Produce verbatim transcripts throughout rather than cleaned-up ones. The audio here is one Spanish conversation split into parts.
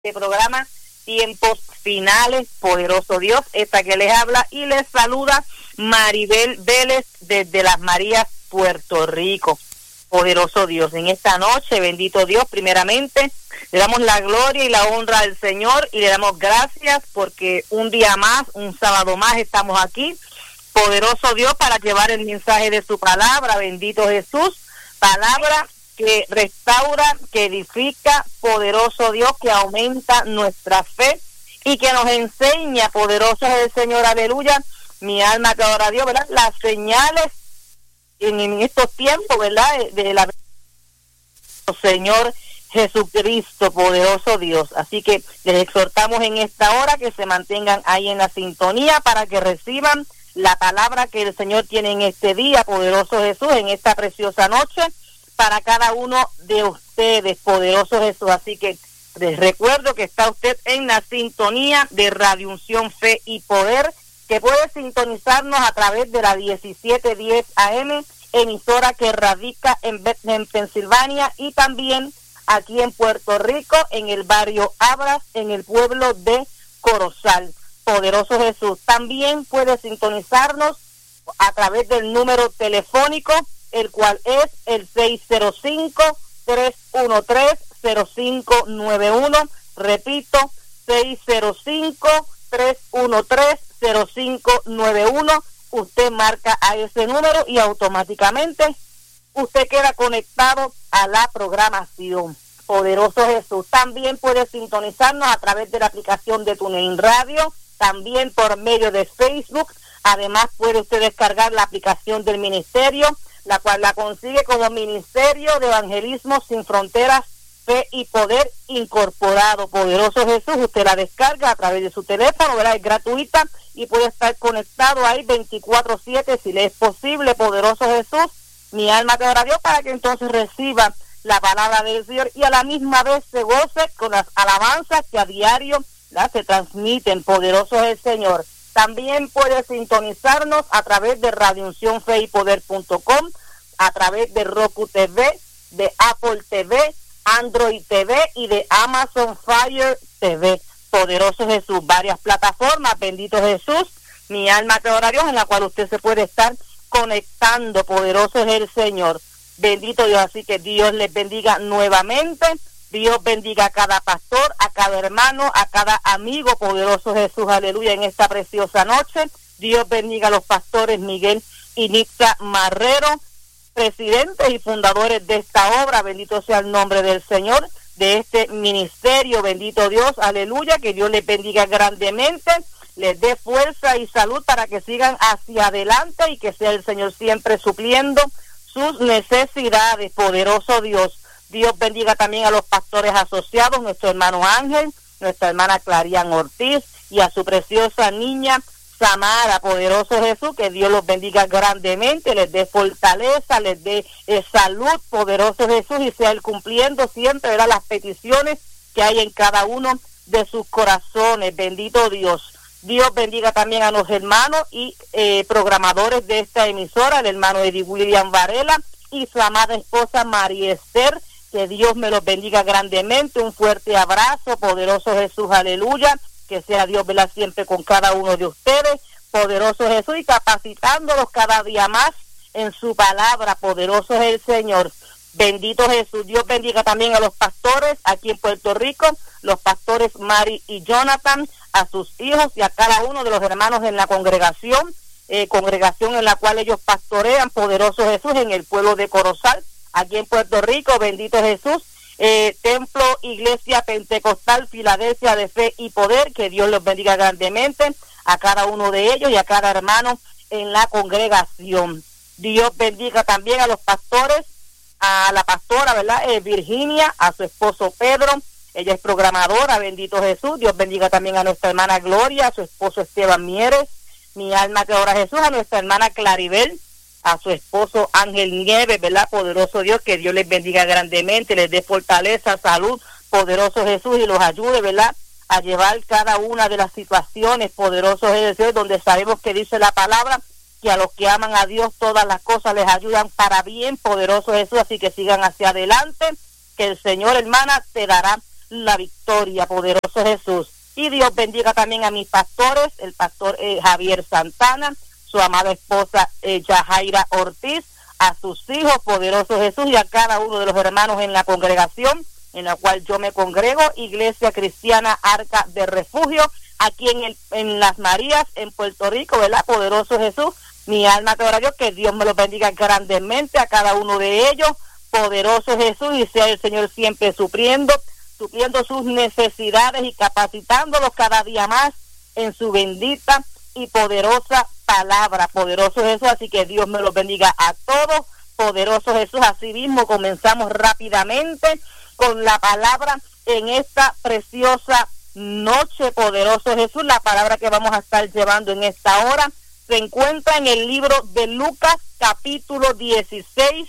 este programa Tiempos Finales, poderoso Dios, esta que les habla y les saluda Maribel Vélez desde Las Marías, Puerto Rico. Poderoso Dios, en esta noche, bendito Dios, primeramente le damos la gloria y la honra al Señor y le damos gracias porque un día más, un sábado más estamos aquí, poderoso Dios, para llevar el mensaje de su palabra, bendito Jesús, palabra que restaura, que edifica, poderoso Dios, que aumenta nuestra fe y que nos enseña, poderoso es el Señor, aleluya, mi alma que adora a Dios, ¿verdad? Las señales en, en estos tiempos, ¿verdad? De, de la Señor Jesucristo, poderoso Dios. Así que les exhortamos en esta hora que se mantengan ahí en la sintonía para que reciban la palabra que el Señor tiene en este día, poderoso Jesús, en esta preciosa noche, para cada uno de ustedes, poderoso Jesús. Así que les recuerdo que está usted en la sintonía de Radio Unción, Fe y Poder, que puede sintonizarnos a través de la diecisiete diez A M, emisora que radica en Bethlehem, Pensilvania, y también aquí en Puerto Rico, en el barrio Abras, en el pueblo de Corozal. Poderoso Jesús. También puede sintonizarnos a través del número telefónico, el cual es el seis cero cinco, tres uno tres, cero cinco nueve uno. Repito, seis cero cinco, tres uno tres, cero cinco nueve uno. Usted marca a ese número y automáticamente usted queda conectado a la programación. Poderoso Jesús. También puede sintonizarnos a través de la aplicación de TuneIn Radio, también por medio de Facebook. Además, puede usted descargar la aplicación del ministerio, la cual la consigue como Ministerio de Evangelismo Sin Fronteras, Fe y Poder Incorporado. Poderoso Jesús, usted la descarga a través de su teléfono, ¿verdad? Es gratuita y puede estar conectado ahí veinticuatro siete si le es posible, poderoso Jesús. Mi alma te adora a Dios, para que entonces reciba la palabra del Señor y a la misma vez se goce con las alabanzas que a diario, ¿verdad?, se transmiten. Poderoso es el Señor. También puede sintonizarnos a través de Radio Unción Fe y Poder punto com, a través de Roku T V, de Apple T V, Android T V y de Amazon Fire T V. Poderoso Jesús, varias plataformas, bendito Jesús, mi alma te adora a Dios, en la cual usted se puede estar conectando. Poderoso es el Señor, bendito Dios. Así que Dios les bendiga nuevamente. Dios bendiga a cada pastor, a cada hermano, a cada amigo, poderoso Jesús, aleluya, en esta preciosa noche. Dios bendiga a los pastores Miguel y Nitza Marrero, presidentes y fundadores de esta obra, bendito sea el nombre del Señor, de este ministerio, bendito Dios, aleluya, que Dios les bendiga grandemente, les dé fuerza y salud para que sigan hacia adelante y que sea el Señor siempre supliendo sus necesidades, poderoso Dios. Dios bendiga también a los pastores asociados, nuestro hermano Ángel, nuestra hermana Clarian Ortiz y a su preciosa niña Samara, poderoso Jesús, que Dios los bendiga grandemente, les dé fortaleza, les dé eh, salud, poderoso Jesús, y sea Él cumpliendo siempre, ¿verdad?, las peticiones que hay en cada uno de sus corazones, bendito Dios. Dios bendiga también a los hermanos y eh, programadores de esta emisora, el hermano Eddie William Varela y su amada esposa María Esther. Que Dios me los bendiga grandemente. Un fuerte abrazo, poderoso Jesús, aleluya. Que sea Dios, ¿verdad?, siempre con cada uno de ustedes, poderoso Jesús, y capacitándolos cada día más en su palabra, poderoso es el Señor. Bendito Jesús. Dios bendiga también a los pastores aquí en Puerto Rico, los pastores Mari y Jonathan, a sus hijos y a cada uno de los hermanos en la congregación, eh, congregación en la cual ellos pastorean, poderoso Jesús, en el pueblo de Corozal, aquí en Puerto Rico, bendito Jesús, eh, Templo Iglesia Pentecostal Filadelfia de Fe y Poder, que Dios los bendiga grandemente a cada uno de ellos y a cada hermano en la congregación. Dios bendiga también a los pastores, a la pastora, ¿verdad?, eh, Virginia, a su esposo Pedro, ella es programadora, bendito Jesús. Dios bendiga también a nuestra hermana Gloria, a su esposo Esteban Mieres, mi alma te adora Jesús, a nuestra hermana Claribel, a su esposo Ángel Nieves, ¿verdad? Poderoso Dios, que Dios les bendiga grandemente, les dé fortaleza, salud, poderoso Jesús, y los ayude, ¿verdad?, a llevar cada una de las situaciones, poderoso Jesús, donde sabemos que dice la palabra, que a los que aman a Dios todas las cosas les ayudan para bien, poderoso Jesús, así que sigan hacia adelante, que el Señor, hermana, te dará la victoria, poderoso Jesús. Y Dios bendiga también a mis pastores, el pastor eh, Javier Santana, su amada esposa eh, Yajaira Ortiz, a sus hijos, poderoso Jesús, y a cada uno de los hermanos en la congregación en la cual yo me congrego, Iglesia Cristiana Arca de Refugio, aquí en, el, en Las Marías, en Puerto Rico, ¿verdad? Poderoso Jesús, mi alma te ora a Dios, que Dios me los bendiga grandemente a cada uno de ellos, poderoso Jesús, y sea el Señor siempre supliendo, supliendo sus necesidades y capacitándolos cada día más en su bendita y poderosa palabra, poderoso Jesús, así que Dios me los bendiga a todos, poderoso Jesús. Así mismo comenzamos rápidamente con la palabra en esta preciosa noche, poderoso Jesús. La palabra que vamos a estar llevando en esta hora se encuentra en el libro de Lucas capítulo dieciséis,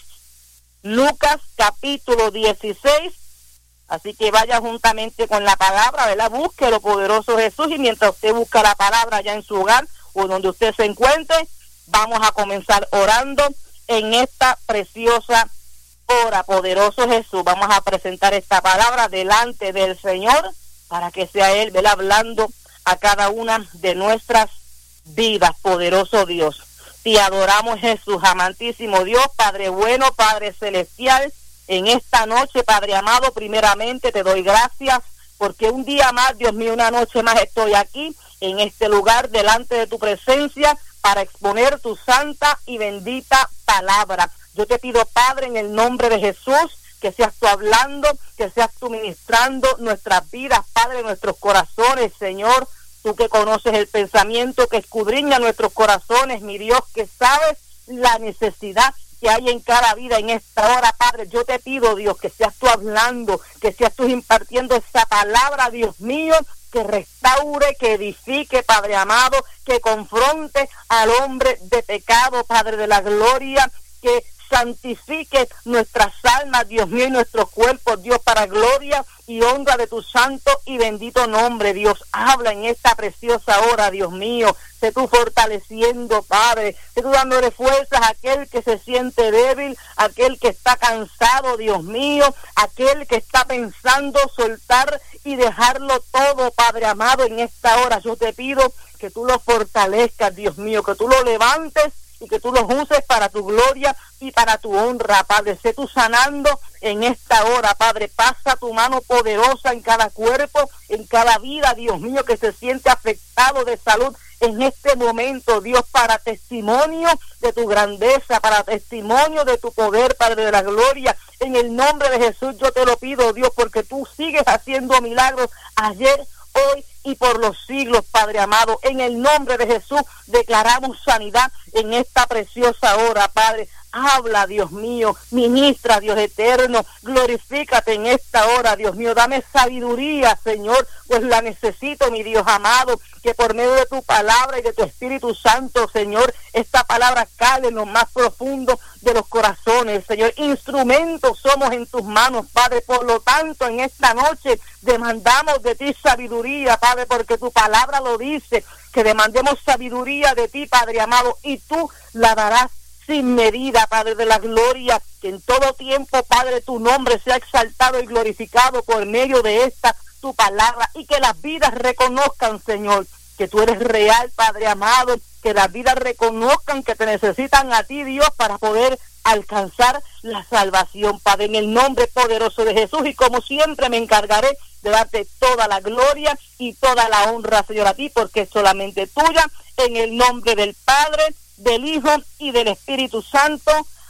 Lucas capítulo dieciséis, así que vaya juntamente con la palabra, ¿verdad? Búsquelo, poderoso Jesús, y mientras usted busca la palabra allá en su hogar o donde usted se encuentre, vamos a comenzar orando en esta preciosa hora, poderoso Jesús. Vamos a presentar esta palabra delante del Señor para que sea Él, ¿verdad?, hablando a cada una de nuestras vidas, poderoso Dios. Te adoramos, Jesús, amantísimo Dios, Padre bueno, Padre celestial. En esta noche, Padre amado, primeramente te doy gracias porque un día más, Dios mío, una noche más estoy aquí en este lugar delante de tu presencia para exponer tu santa y bendita palabra. Yo te pido, Padre, en el nombre de Jesús, que seas tú hablando, que seas tú ministrando nuestras vidas, Padre, nuestros corazones, Señor. Tú que conoces el pensamiento, que escudriña nuestros corazones, mi Dios, que sabes la necesidad que hay en cada vida en esta hora, Padre. Yo te pido, Dios, que seas tú hablando, que seas tú impartiendo esa palabra, Dios mío, que restaure, que edifique, Padre amado, que confronte al hombre de pecado, Padre de la gloria, que santifique nuestras almas, Dios mío, y nuestros cuerpos, Dios, para gloria y honra de tu santo y bendito nombre. Dios, habla en esta preciosa hora, Dios mío. Sé tú fortaleciendo, Padre. Sé tú dándole fuerzas a aquel que se siente débil, aquel que está cansado, Dios mío, aquel que está pensando soltar y dejarlo todo, Padre amado, en esta hora. Yo te pido que tú lo fortalezcas, Dios mío, que tú lo levantes y que tú los uses para tu gloria y para tu honra, Padre. Sé tú sanando en esta hora, Padre. Pasa tu mano poderosa en cada cuerpo, en cada vida, Dios mío, que se siente afectado de salud en este momento, Dios, para testimonio de tu grandeza, para testimonio de tu poder, Padre de la gloria. En el nombre de Jesús yo te lo pido, Dios, porque tú sigues haciendo milagros ayer, hoy y por los siglos, Padre amado. En el nombre de Jesús declaramos sanidad en esta preciosa hora, Padre. Habla, Dios mío, ministra, Dios eterno, glorifícate en esta hora, Dios mío, dame sabiduría, Señor, pues la necesito, mi Dios amado, que por medio de tu palabra y de tu Espíritu Santo, Señor, esta palabra cale en lo más profundo de los corazones, Señor. Instrumentos somos en tus manos, Padre, por lo tanto, en esta noche demandamos de ti sabiduría, Padre, porque tu palabra lo dice, que demandemos sabiduría de ti, Padre amado, y tú la darás sin medida, Padre de la gloria. Que en todo tiempo, Padre, tu nombre sea exaltado y glorificado por medio de esta tu palabra, y que las vidas reconozcan, Señor, que tú eres real, Padre amado, que las vidas reconozcan que te necesitan a ti, Dios, para poder alcanzar la salvación, Padre, en el nombre poderoso de Jesús. Y como siempre me encargaré de darte toda la gloria y toda la honra, Señor, a ti, porque es solamente tuya, en el nombre del Padre, del Hijo y del Espíritu Santo.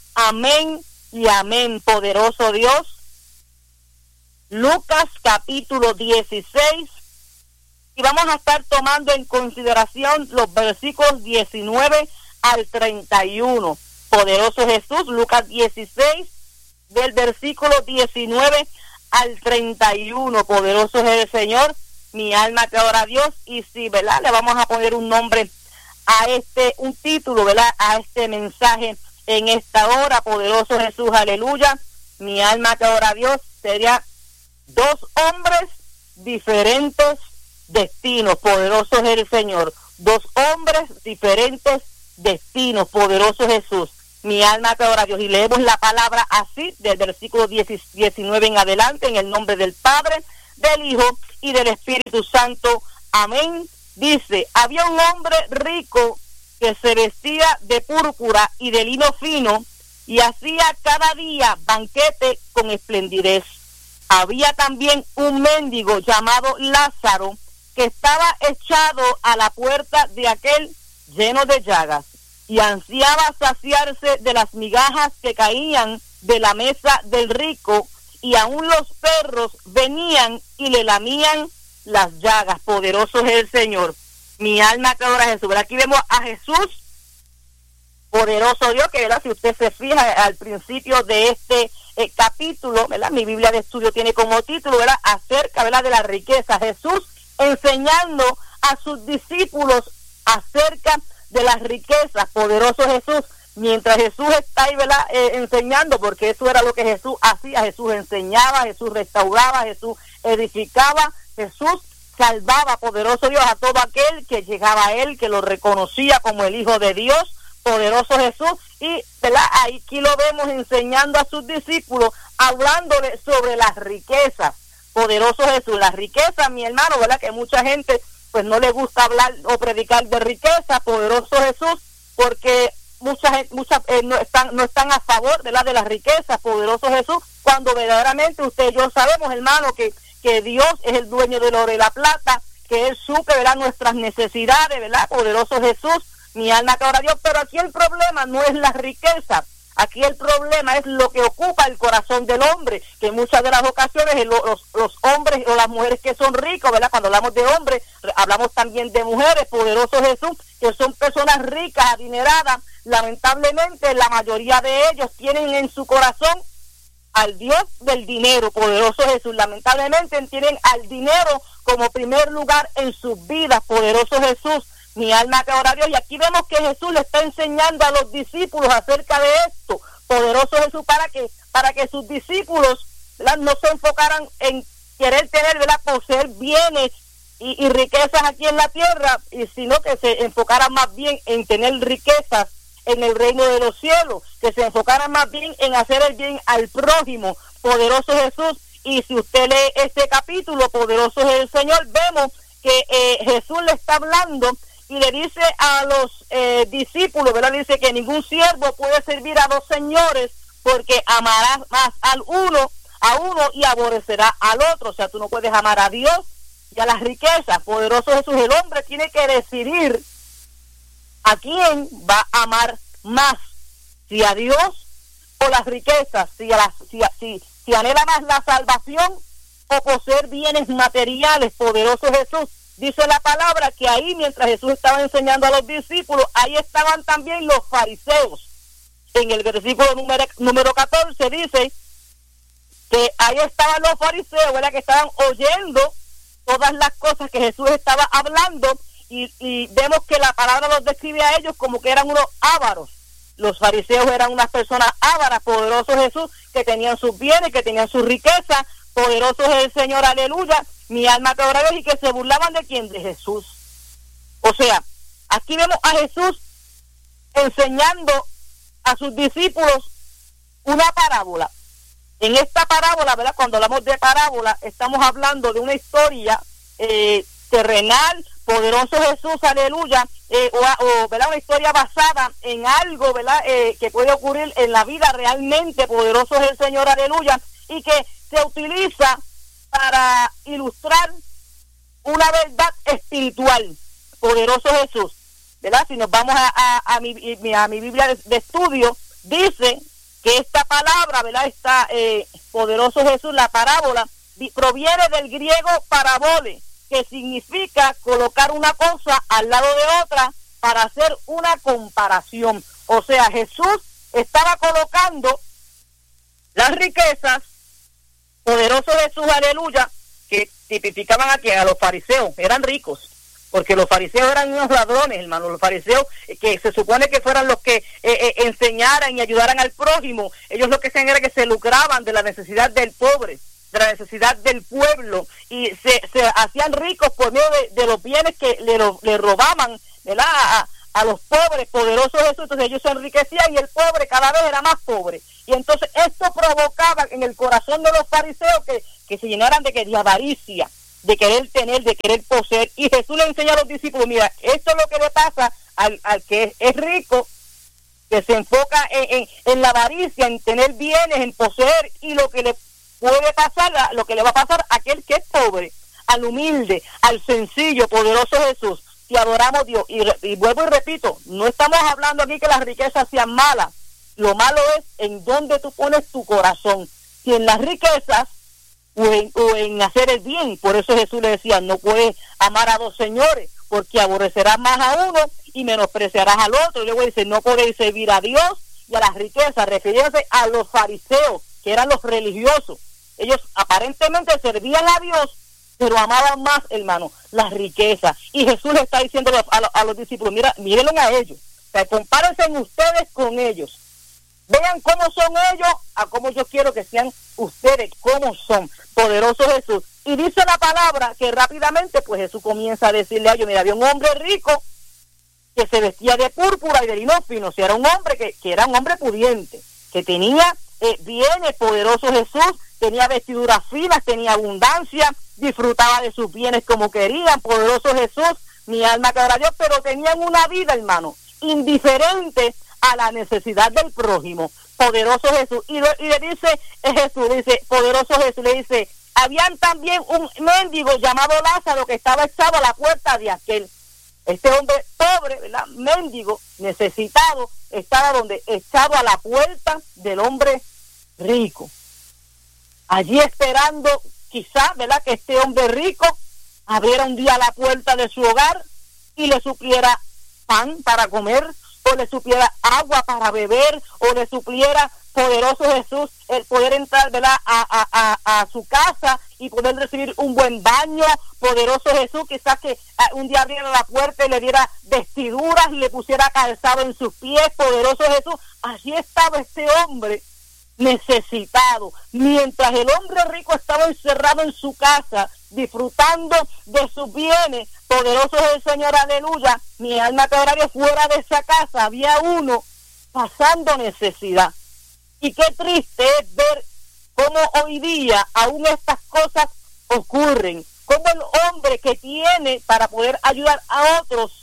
Amén y amén, poderoso Dios. Lucas capítulo dieciséis, y vamos a estar tomando en consideración los versículos diecinueve al treinta y uno. Poderoso Jesús, Lucas dieciséis, del versículo diecinueve al treinta y uno. Poderoso es el Señor, mi alma te adora a Dios. Y sí, ¿verdad?, le vamos a poner un nombre a este, un título, ¿verdad?, a este mensaje en esta hora. Poderoso Jesús, aleluya, mi alma te adora a Dios. Sería dos hombres, diferentes destinos. Poderoso es el Señor. Dos hombres, diferentes destinos. Poderoso Jesús, mi alma te adora a Dios. Y leemos la palabra así, del versículo diecinueve en adelante, en el nombre del Padre, del Hijo y del Espíritu Santo. Amén. Dice, había un hombre rico que se vestía de púrpura y de lino fino y hacía cada día banquete con esplendidez. Había también un mendigo llamado Lázaro que estaba echado a la puerta de aquel lleno de llagas y ansiaba saciarse de las migajas que caían de la mesa del rico, y aún los perros venían y le lamían las llagas. Poderoso es el Señor. Mi alma te adora a Jesús. Aquí vemos a Jesús, poderoso Dios, que ¿verdad? Si usted se fija al principio de este eh, capítulo, ¿verdad? Mi Biblia de estudio tiene como título, ¿verdad? Acerca, ¿verdad? de la riqueza. Jesús enseñando a sus discípulos acerca de las riquezas. Poderoso Jesús. Mientras Jesús está ahí, ¿verdad? Eh, enseñando, porque eso era lo que Jesús hacía. Jesús enseñaba, Jesús restauraba, Jesús edificaba, Jesús salvaba, poderoso Dios, a todo aquel que llegaba a él, que lo reconocía como el Hijo de Dios. Poderoso Jesús. Y ¿verdad? Aquí lo vemos enseñando a sus discípulos, hablándole sobre las riquezas. Poderoso Jesús. Las riquezas, mi hermano, ¿verdad? Que mucha gente pues no le gusta hablar o predicar de riqueza. Poderoso Jesús, porque muchas muchas eh, no están no están a favor de la de las riquezas. Poderoso Jesús, cuando verdaderamente usted y yo sabemos, hermano, que que Dios es el dueño del oro y la plata, que Él suple, ¿verdad? nuestras necesidades, ¿verdad? Poderoso Jesús, mi alma que ora a Dios. Pero aquí el problema no es la riqueza, aquí el problema es lo que ocupa el corazón del hombre, que en muchas de las ocasiones los, los hombres o las mujeres que son ricos, ¿verdad? Cuando hablamos de hombres, hablamos también de mujeres. Poderoso Jesús, que son personas ricas, adineradas. Lamentablemente la mayoría de ellos tienen en su corazón al Dios del dinero. Poderoso Jesús, lamentablemente tienen al dinero como primer lugar en sus vidas. Poderoso Jesús, mi alma que ora a Dios. Y aquí vemos que Jesús le está enseñando a los discípulos acerca de esto. Poderoso Jesús, para que para que sus discípulos, ¿verdad? no se enfocaran en querer tener, ¿verdad? poseer bienes y, y riquezas aquí en la tierra, y sino que se enfocaran más bien en tener riquezas en el reino de los cielos, que se enfocaran más bien en hacer el bien al prójimo. Poderoso Jesús. Y si usted lee este capítulo, poderoso es el Señor, vemos que eh, Jesús le está hablando y le dice a los eh, discípulos, ¿verdad? Dice que ningún siervo puede servir a dos señores, porque amará más al uno, a uno y aborrecerá al otro. O sea, tú no puedes amar a Dios y a las riquezas. Poderoso Jesús. El hombre tiene que decidir a quién va a amar más, si a Dios o las riquezas, si, a las, si, si, si anhela más la salvación o poseer bienes materiales. Poderoso Jesús. Dice la palabra que ahí, mientras Jesús estaba enseñando a los discípulos, ahí estaban también los fariseos. En el versículo número, número catorce dice que ahí estaban los fariseos, ¿verdad? Que estaban oyendo todas las cosas que Jesús estaba hablando. Y, y vemos que la palabra los describe a ellos como que eran unos ávaros. Los fariseos eran unas personas ávaras. Poderoso Jesús, que tenían sus bienes, que tenían su riqueza. Poderoso es el Señor, aleluya. Mi alma te adora a Dios. Y que se burlaban de quién, de Jesús. O sea, aquí vemos a Jesús enseñando a sus discípulos una parábola. En esta parábola, ¿verdad? Cuando hablamos de parábola, estamos hablando de una historia eh, terrenal. Poderoso Jesús, aleluya, eh, o, o ¿verdad? Una historia basada en algo, ¿verdad? Eh, que puede ocurrir en la vida realmente. Poderoso es el Señor, aleluya, y que se utiliza para ilustrar una verdad espiritual. Poderoso Jesús, ¿verdad? Si nos vamos a, a, a, mi, a mi Biblia de, de estudio, dice que esta palabra, ¿verdad? Está eh, poderoso Jesús, la parábola, proviene del griego parabole, que significa colocar una cosa al lado de otra para hacer una comparación. O sea, Jesús estaba colocando las riquezas, poderoso Jesús, aleluya, que tipificaban aquí a los fariseos. Eran ricos, porque los fariseos eran unos ladrones, hermano. Los fariseos eh, que se supone que fueran los que eh, eh, enseñaran y ayudaran al prójimo. Ellos lo que hacían era que se lucraban de la necesidad del pobre, de la necesidad del pueblo, y se, se hacían ricos por medio de, de los bienes que le, le robaban, ¿verdad? A, a los pobres. Poderoso Jesús. Entonces ellos se enriquecían y el pobre cada vez era más pobre. Y entonces esto provocaba en el corazón de los fariseos que, que se llenaran de que de avaricia, de querer tener, de querer poseer. Y Jesús le enseña a los discípulos, mira, esto es lo que le pasa al, al que es, es rico, que se enfoca en, en, en la avaricia, en tener bienes, en poseer, y lo que le puede pasar, lo que le va a pasar a aquel que es pobre, al humilde, al sencillo. Poderoso Jesús, te adoramos, Dios. Y, y vuelvo y repito, no estamos hablando aquí que las riquezas sean malas. Lo malo es en dónde tú pones tu corazón, si en las riquezas o en, o en hacer el bien. Por eso Jesús le decía, no puedes amar a dos señores, porque aborrecerás más a uno y menospreciarás al otro. Y luego dice, no podéis servir a Dios y a las riquezas, refiriéndose a los fariseos, que eran los religiosos. Ellos aparentemente servían a Dios, pero amaban más, hermano, las riquezas. Y Jesús le está diciendo a los, a los, a los discípulos, mira, mírenlo a ellos, o sea, compárense ustedes con ellos. Vean cómo son ellos, a cómo yo quiero que sean ustedes, cómo son. Poderoso Jesús. Y dice la palabra que rápidamente, pues Jesús comienza a decirle a ellos, mira, había un hombre rico que se vestía de púrpura y de lino fino. O sea, era un hombre que, que era un hombre pudiente, que tenía eh, bienes. Poderoso Jesús, tenía vestiduras finas, tenía abundancia, disfrutaba de sus bienes como querían. Poderoso Jesús, mi alma que adora a Dios, pero tenían una vida, hermano, indiferente a la necesidad del prójimo. Poderoso Jesús. Y, lo, y le dice eh, Jesús, dice, poderoso Jesús, le dice, habían también un mendigo llamado Lázaro que estaba echado a la puerta de aquel. Este hombre pobre, ¿verdad? Mendigo, necesitado, estaba donde, echado a la puerta del hombre rico. Allí esperando, quizá, ¿verdad?, que este hombre rico abriera un día la puerta de su hogar y le supliera pan para comer, o le supliera agua para beber, o le supliera, poderoso Jesús, el poder entrar, ¿verdad?, a, a, a, a su casa y poder recibir un buen baño. Poderoso Jesús, quizás que uh, un día abriera la puerta y le diera vestiduras y le pusiera calzado en sus pies. Poderoso Jesús, allí estaba este hombre necesitado, mientras el hombre rico estaba encerrado en su casa, disfrutando de sus bienes. Poderoso es el Señor, aleluya. Mi alma te adora, fuera de esa casa había uno pasando necesidad. Y qué triste es ver cómo hoy día aún estas cosas ocurren, cómo el hombre que tiene para poder ayudar a otros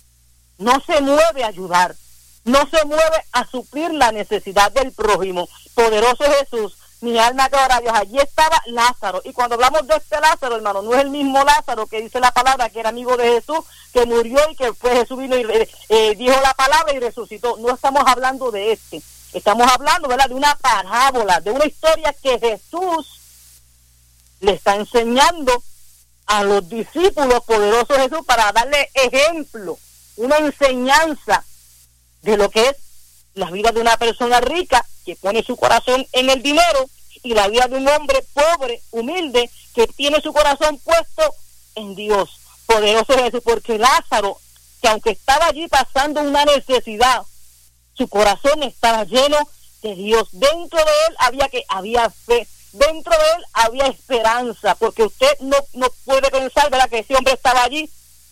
no se mueve a ayudar, no se mueve a suplir la necesidad del prójimo. Poderoso Jesús, mi alma te adora a Dios. Allí estaba Lázaro, y cuando hablamos de este Lázaro, hermano, no es el mismo Lázaro que dice la palabra que era amigo de Jesús, que murió y que después Jesús vino y eh, dijo la palabra y resucitó. No estamos hablando de este, estamos hablando, ¿verdad?, de una parábola, de una historia que Jesús le está enseñando a los discípulos. Poderoso Jesús, para darle ejemplo, una enseñanza de lo que es la vida de una persona rica que pone su corazón en el dinero, y la vida de un hombre pobre, humilde, que tiene su corazón puesto en Dios. Poderoso Jesús, porque Lázaro, que aunque estaba allí pasando una necesidad, su corazón estaba lleno de Dios. Dentro de él había que había fe, dentro de él había esperanza, porque usted no, no puede pensar, ¿verdad?, que ese hombre estaba allí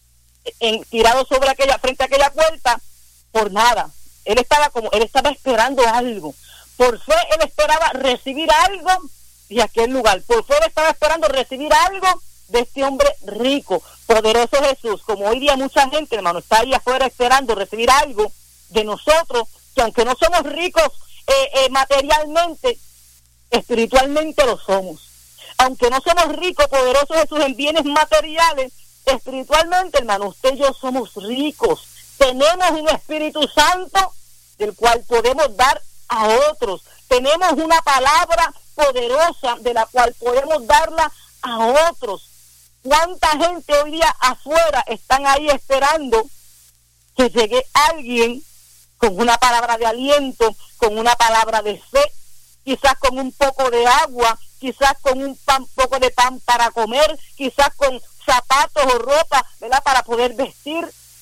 en, tirado sobre aquella, frente a aquella puerta por nada. Él estaba como, él estaba esperando algo. Por fe él esperaba recibir algo de aquel lugar. Por fe él estaba esperando recibir algo de este hombre rico. Poderoso Jesús, como hoy día mucha gente, hermano, está ahí afuera esperando recibir algo de nosotros, que aunque no somos ricos eh, eh, materialmente, espiritualmente lo somos. Aunque no somos ricos, poderoso Jesús, en bienes materiales, espiritualmente, hermano, usted y yo somos ricos. Tenemos un Espíritu Santo del cual podemos dar a otros. Tenemos una palabra poderosa de la cual podemos darla a otros. ¿Cuánta gente hoy día afuera están ahí esperando que llegue alguien con una palabra de aliento, con una palabra de fe, quizás con un poco de agua, quizás con un pan, poco de pan para comer, quizás con zapatos o ropa, ¿verdad?, para poder vestir?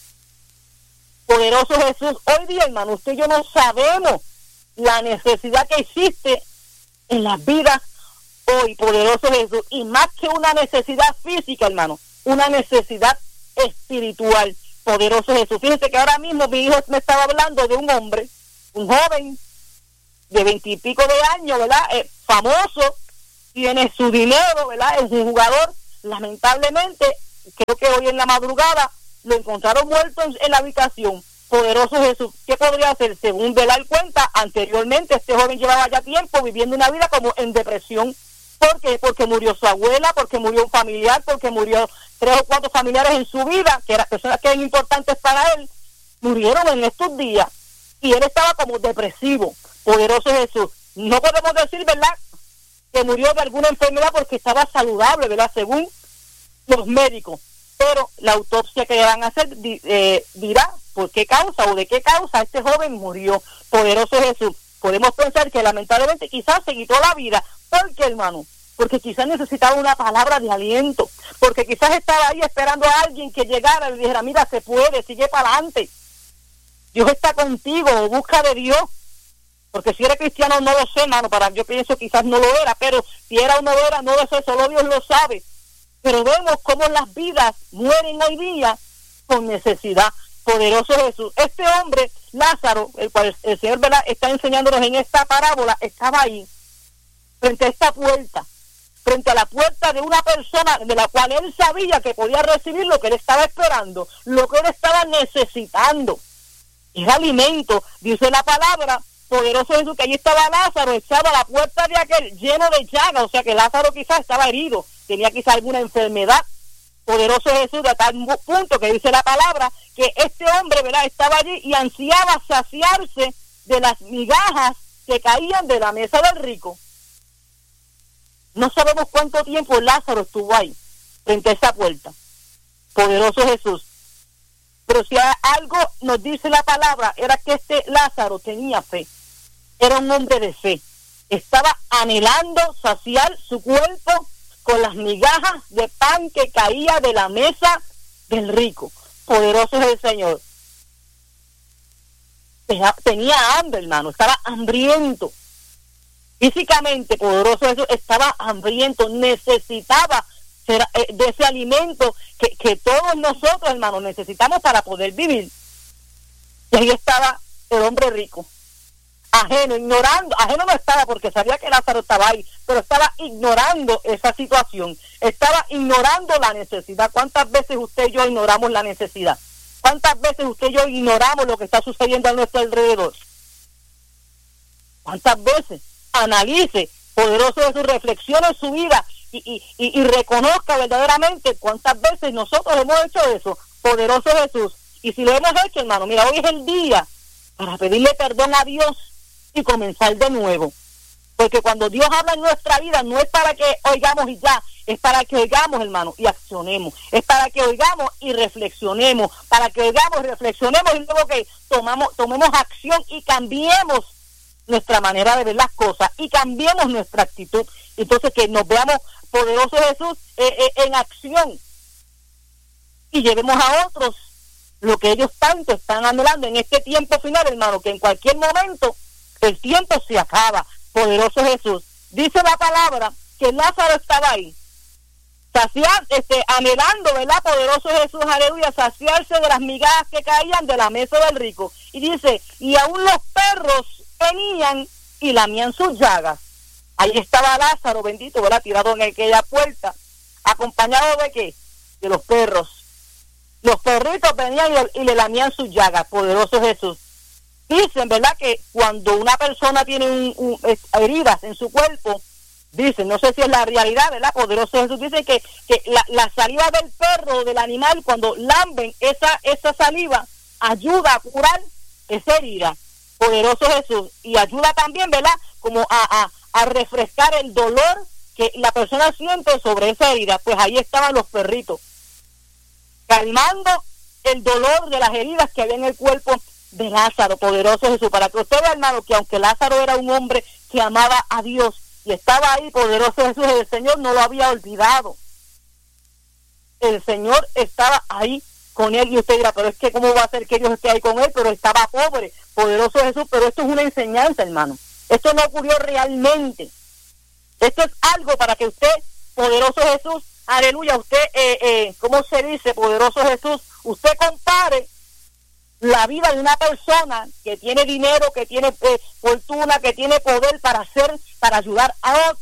Poderoso Jesús, hoy día, hermano, usted y yo no sabemos la necesidad que existe en las vidas hoy. Poderoso Jesús, y más que una necesidad física, hermano, una necesidad espiritual. Poderoso Jesús. Fíjense que ahora mismo mi hijo me estaba hablando de un hombre, un joven de veintipico de años, ¿verdad?, eh, famoso, tiene su dinero, ¿verdad? Es un jugador. Lamentablemente, creo que hoy en la madrugada lo encontraron muerto en, en la habitación. Poderoso Jesús, ¿qué podría hacer? Según Velar cuenta, anteriormente este joven llevaba ya tiempo viviendo una vida como en depresión. ¿Por qué? Porque murió su abuela, porque murió un familiar, porque murió tres o cuatro familiares en su vida, que eran personas que eran importantes para él, murieron en estos días. Y él estaba como depresivo. Poderoso Jesús. No podemos decir, ¿verdad?, que murió de alguna enfermedad porque estaba saludable, ¿verdad?, según los médicos. Pero la autopsia que le van a hacer eh, dirá por qué causa o de qué causa este joven murió. Poderoso Jesús. Podemos pensar que lamentablemente quizás se quitó la vida. ¿Por qué, hermano? Porque quizás necesitaba una palabra de aliento. Porque quizás estaba ahí esperando a alguien que llegara y le dijera, mira, se puede, sigue para adelante. Dios está contigo, busca de Dios. Porque si era cristiano no lo sé, hermano, para yo pienso quizás no lo era, pero si era o no era, no lo sé, solo Dios lo sabe. Pero vemos cómo las vidas mueren hoy día con necesidad. Poderoso Jesús. Este hombre, Lázaro, el cual el Señor, ¿verdad?, está enseñándonos en esta parábola, estaba ahí, frente a esta puerta, frente a la puerta de una persona de la cual él sabía que podía recibir lo que él estaba esperando, lo que él estaba necesitando. Es alimento, dice la palabra. Poderoso Jesús, que allí estaba Lázaro, echado a la puerta de aquel, lleno de llagas, o sea que Lázaro quizás estaba herido, tenía quizás alguna enfermedad. Poderoso Jesús, de tal punto que dice la palabra, que este hombre, ¿verdad?, estaba allí y ansiaba saciarse de las migajas que caían de la mesa del rico. No sabemos cuánto tiempo Lázaro estuvo ahí, frente a esa puerta. Poderoso Jesús. Pero si algo nos dice la palabra, era que este Lázaro tenía fe. Era un hombre de fe. Estaba anhelando saciar su cuerpo con las migajas de pan que caía de la mesa del rico. Poderoso es el Señor. Tenía hambre, hermano. Estaba hambriento. Físicamente, poderoso Jesús, estaba hambriento. Necesitaba de ese alimento que, que todos nosotros, hermanos, necesitamos para poder vivir. Y ahí estaba el hombre rico, ajeno, ignorando, ajeno no estaba porque sabía que Lázaro estaba ahí, pero estaba ignorando esa situación, estaba ignorando la necesidad. ¿Cuántas veces usted y yo ignoramos la necesidad? ¿Cuántas veces usted y yo ignoramos lo que está sucediendo a nuestro alrededor? ¿Cuántas veces? Analice, poderoso de su reflexión en su vida, Y, y, y, y reconozca verdaderamente cuántas veces nosotros hemos hecho eso. Poderoso Jesús. Y si lo hemos hecho, hermano, mira, hoy es el día para pedirle perdón a Dios y comenzar de nuevo. Porque cuando Dios habla en nuestra vida, no es para que oigamos y ya, es para que oigamos, hermano, y accionemos. Es para que oigamos y reflexionemos, para que oigamos y reflexionemos y luego que tomamos, tomemos acción y cambiemos nuestra manera de ver las cosas y cambiemos nuestra actitud. Entonces que nos veamos, poderoso Jesús, eh, eh, en acción y llevemos a otros lo que ellos tanto están anhelando en este tiempo final, hermano, que en cualquier momento el tiempo se acaba. Poderoso Jesús. Dice la palabra que Lázaro estaba ahí, saciar, este, anhelando, ¿verdad? Poderoso Jesús, aleluya, saciarse de las migajas que caían de la mesa del rico. Y dice, y aún los perros venían y lamían sus llagas. Ahí estaba Lázaro, bendito, ¿verdad?, tirado en aquella puerta, acompañado de qué? De los perros. Los perritos venían y, y le lamían sus llagas. Poderoso Jesús. Dicen, ¿verdad?, que cuando una persona tiene un, un, heridas en su cuerpo, dicen, no sé si es la realidad, ¿verdad? Poderoso Jesús dice que, que la, la saliva del perro, del animal, cuando lamben esa, esa saliva, ayuda a curar esa herida. Poderoso Jesús. Y ayuda también, ¿verdad?, como a, a, a refrescar el dolor que la persona siente sobre esa herida. Pues ahí estaban los perritos, calmando el dolor de las heridas que había en el cuerpo de Lázaro. Poderoso Jesús. Para que usted vea, hermano, que aunque Lázaro era un hombre que amaba a Dios y estaba ahí, poderoso Jesús, el Señor no lo había olvidado. El Señor estaba ahí con él, y usted dirá, pero es que cómo va a ser que Dios esté ahí con él, pero estaba pobre. Poderoso Jesús. Pero esto es una enseñanza, hermano. Esto no ocurrió realmente. Esto es algo para que usted, poderoso Jesús, aleluya, usted, eh, eh, ¿cómo se dice? Poderoso Jesús, usted compare la vida de una persona que tiene dinero, que tiene eh, fortuna, que tiene poder para hacer, para ayudar a otro,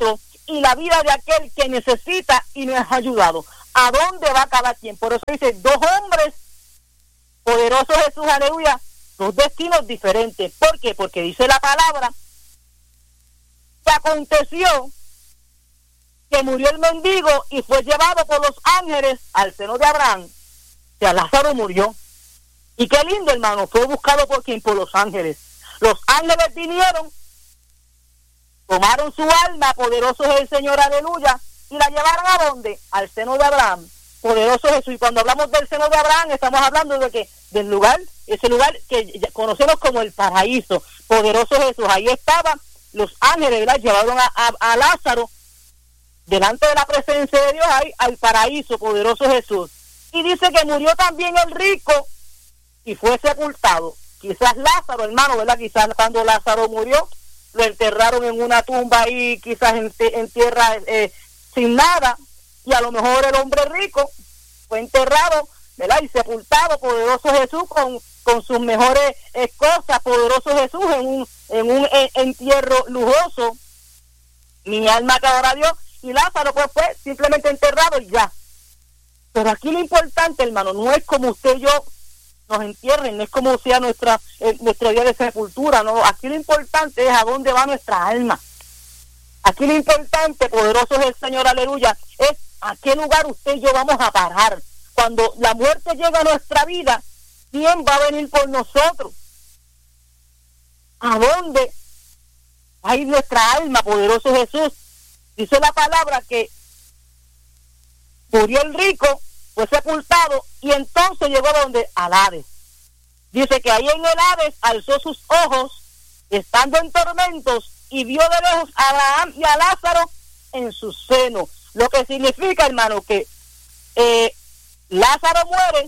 y la vida de aquel que necesita y nos ha ayudado. ¿A dónde va cada quien? Por eso dice, dos hombres, poderoso Jesús, aleluya, dos destinos diferentes. ¿Por qué? Porque dice la palabra que aconteció que murió el mendigo y fue llevado por los ángeles al seno de Abraham. O sea, Lázaro murió. Y qué lindo, hermano, fue buscado por quien, por los ángeles. Los ángeles vinieron, tomaron su alma, poderoso es el Señor, aleluya, y la llevaron ¿a dónde? Al seno de Abraham. Poderoso Jesús. Y cuando hablamos del seno de Abraham, estamos hablando de que del lugar, ese lugar que conocemos como el paraíso. Poderoso Jesús. Ahí estaban los ángeles, ¿verdad? Llevaron a, a, a Lázaro delante de la presencia de Dios ahí al paraíso. Poderoso Jesús. Y dice que murió también el rico y fue sepultado. Quizás Lázaro, hermano, ¿verdad? Quizás cuando Lázaro murió, lo enterraron en una tumba ahí, quizás en, en tierra eh, sin nada, y a lo mejor el hombre rico fue enterrado, ¿verdad? Y sepultado, poderoso Jesús, con, con sus mejores eh, cosas, poderoso Jesús, en un, en un eh, entierro lujoso. Mi alma que adora a Dios, y Lázaro pues fue simplemente enterrado y ya. Pero aquí lo importante, hermano, no es como usted y yo nos entierren, no es como sea nuestra eh, nuestro día de sepultura, no. Aquí lo importante es a dónde va nuestra alma. Aquí lo importante, poderoso es el Señor, aleluya, es a qué lugar usted y yo vamos a parar. Cuando la muerte llega a nuestra vida, ¿quién va a venir por nosotros? ¿A dónde va a ir nuestra alma, poderoso Jesús? Dice la palabra que murió el rico, fue sepultado, y entonces llegó a donde, al Hades. Dice que ahí en el Hades alzó sus ojos, estando en tormentos, y vio de lejos a Abraham y a Lázaro en su seno. Lo que significa, hermano, que eh, Lázaro muere,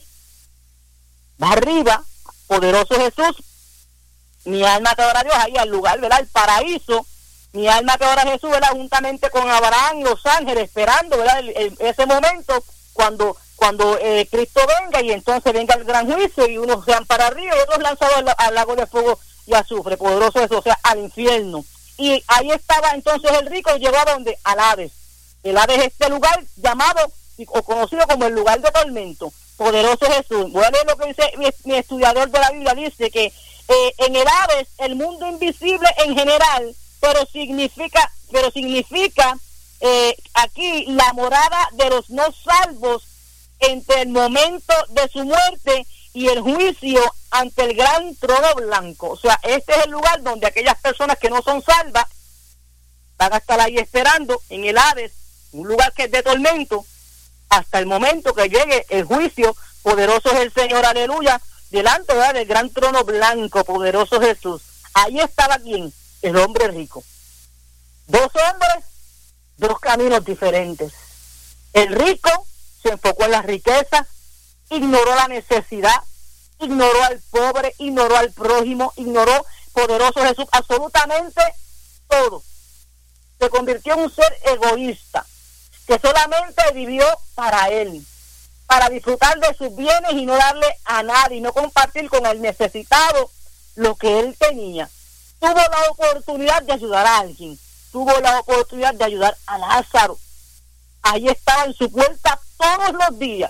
va arriba, poderoso Jesús, mi alma te adora a Dios, ahí al lugar, ¿verdad? El paraíso, mi alma te adora a Jesús, ¿verdad? Juntamente con Abraham y los ángeles, esperando, ¿verdad? El, el, ese momento, cuando cuando eh, Cristo venga, y entonces venga el gran juicio, y unos sean para arriba y otros lanzados al, al lago de fuego y azufre, poderoso Jesús, o sea, al infierno. Y ahí estaba entonces el rico, y llegó a donde, al Hades. El Hades es este lugar llamado o conocido como el lugar de tormento. Poderoso Jesús. Voy a leer lo que dice mi, mi estudiador de la Biblia. Dice que eh, en el Hades, el mundo invisible en general, pero significa, pero significa eh, aquí la morada de los no salvos entre el momento de su muerte y el juicio ante el gran trono blanco. O sea, este es el lugar donde aquellas personas que no son salvas van a estar ahí esperando en el Hades, un lugar que es de tormento, hasta el momento que llegue el juicio. Poderoso es el Señor, aleluya, delante, ¿verdad?, del gran trono blanco. Poderoso Jesús. Ahí estaba ¿quién? El hombre rico. Dos hombres, dos caminos diferentes. El rico se enfocó en las riquezas, ignoró la necesidad, ignoró al pobre, ignoró al prójimo, ignoró, poderoso Jesús, absolutamente todo. Se convirtió en un ser egoísta, que solamente vivió para él, para disfrutar de sus bienes y no darle a nadie, no compartir con el necesitado lo que él tenía. Tuvo la oportunidad de ayudar a alguien, tuvo la oportunidad de ayudar a Lázaro. Ahí estaba en su puerta todos los días.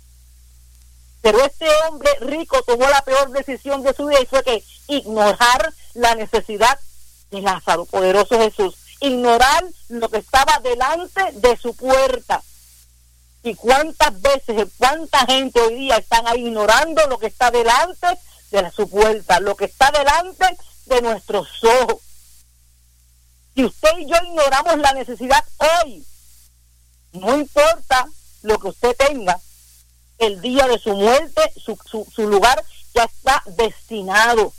Pero este hombre rico tomó la peor decisión de su vida, y fue que ignorar la necesidad de Lázaro. Poderoso Jesús. Ignorar lo que estaba delante de su puerta. Y cuántas veces, cuánta gente hoy día están ahí ignorando lo que está delante de su puerta, lo que está delante de nuestros ojos. Si usted y yo ignoramos la necesidad hoy, no importa lo que usted tenga, el día de su muerte, su, su, su lugar ya está destinado.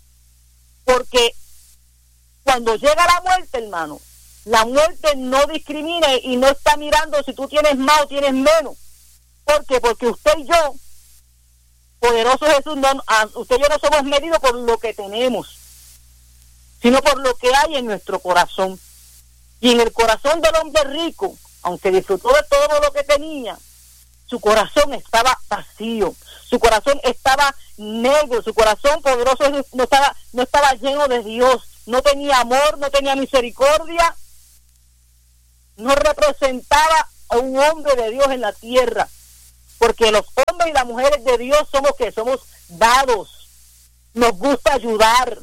Porque cuando llega la muerte, hermano, la muerte no discrimina y no está mirando si tú tienes más o tienes menos. ¿Por qué? Porque usted y yo, poderoso Jesús, no, usted y yo no somos medidos por lo que tenemos, sino por lo que hay en nuestro corazón. Y en el corazón del hombre rico, aunque disfrutó de todo lo que tenía, su corazón estaba vacío, su corazón estaba negro, su corazón poderoso no estaba, no estaba lleno de Dios, no tenía amor, no tenía misericordia. no representaba a un hombre de Dios en la tierra, porque los hombres y las mujeres de Dios somos que somos dados, nos gusta ayudar,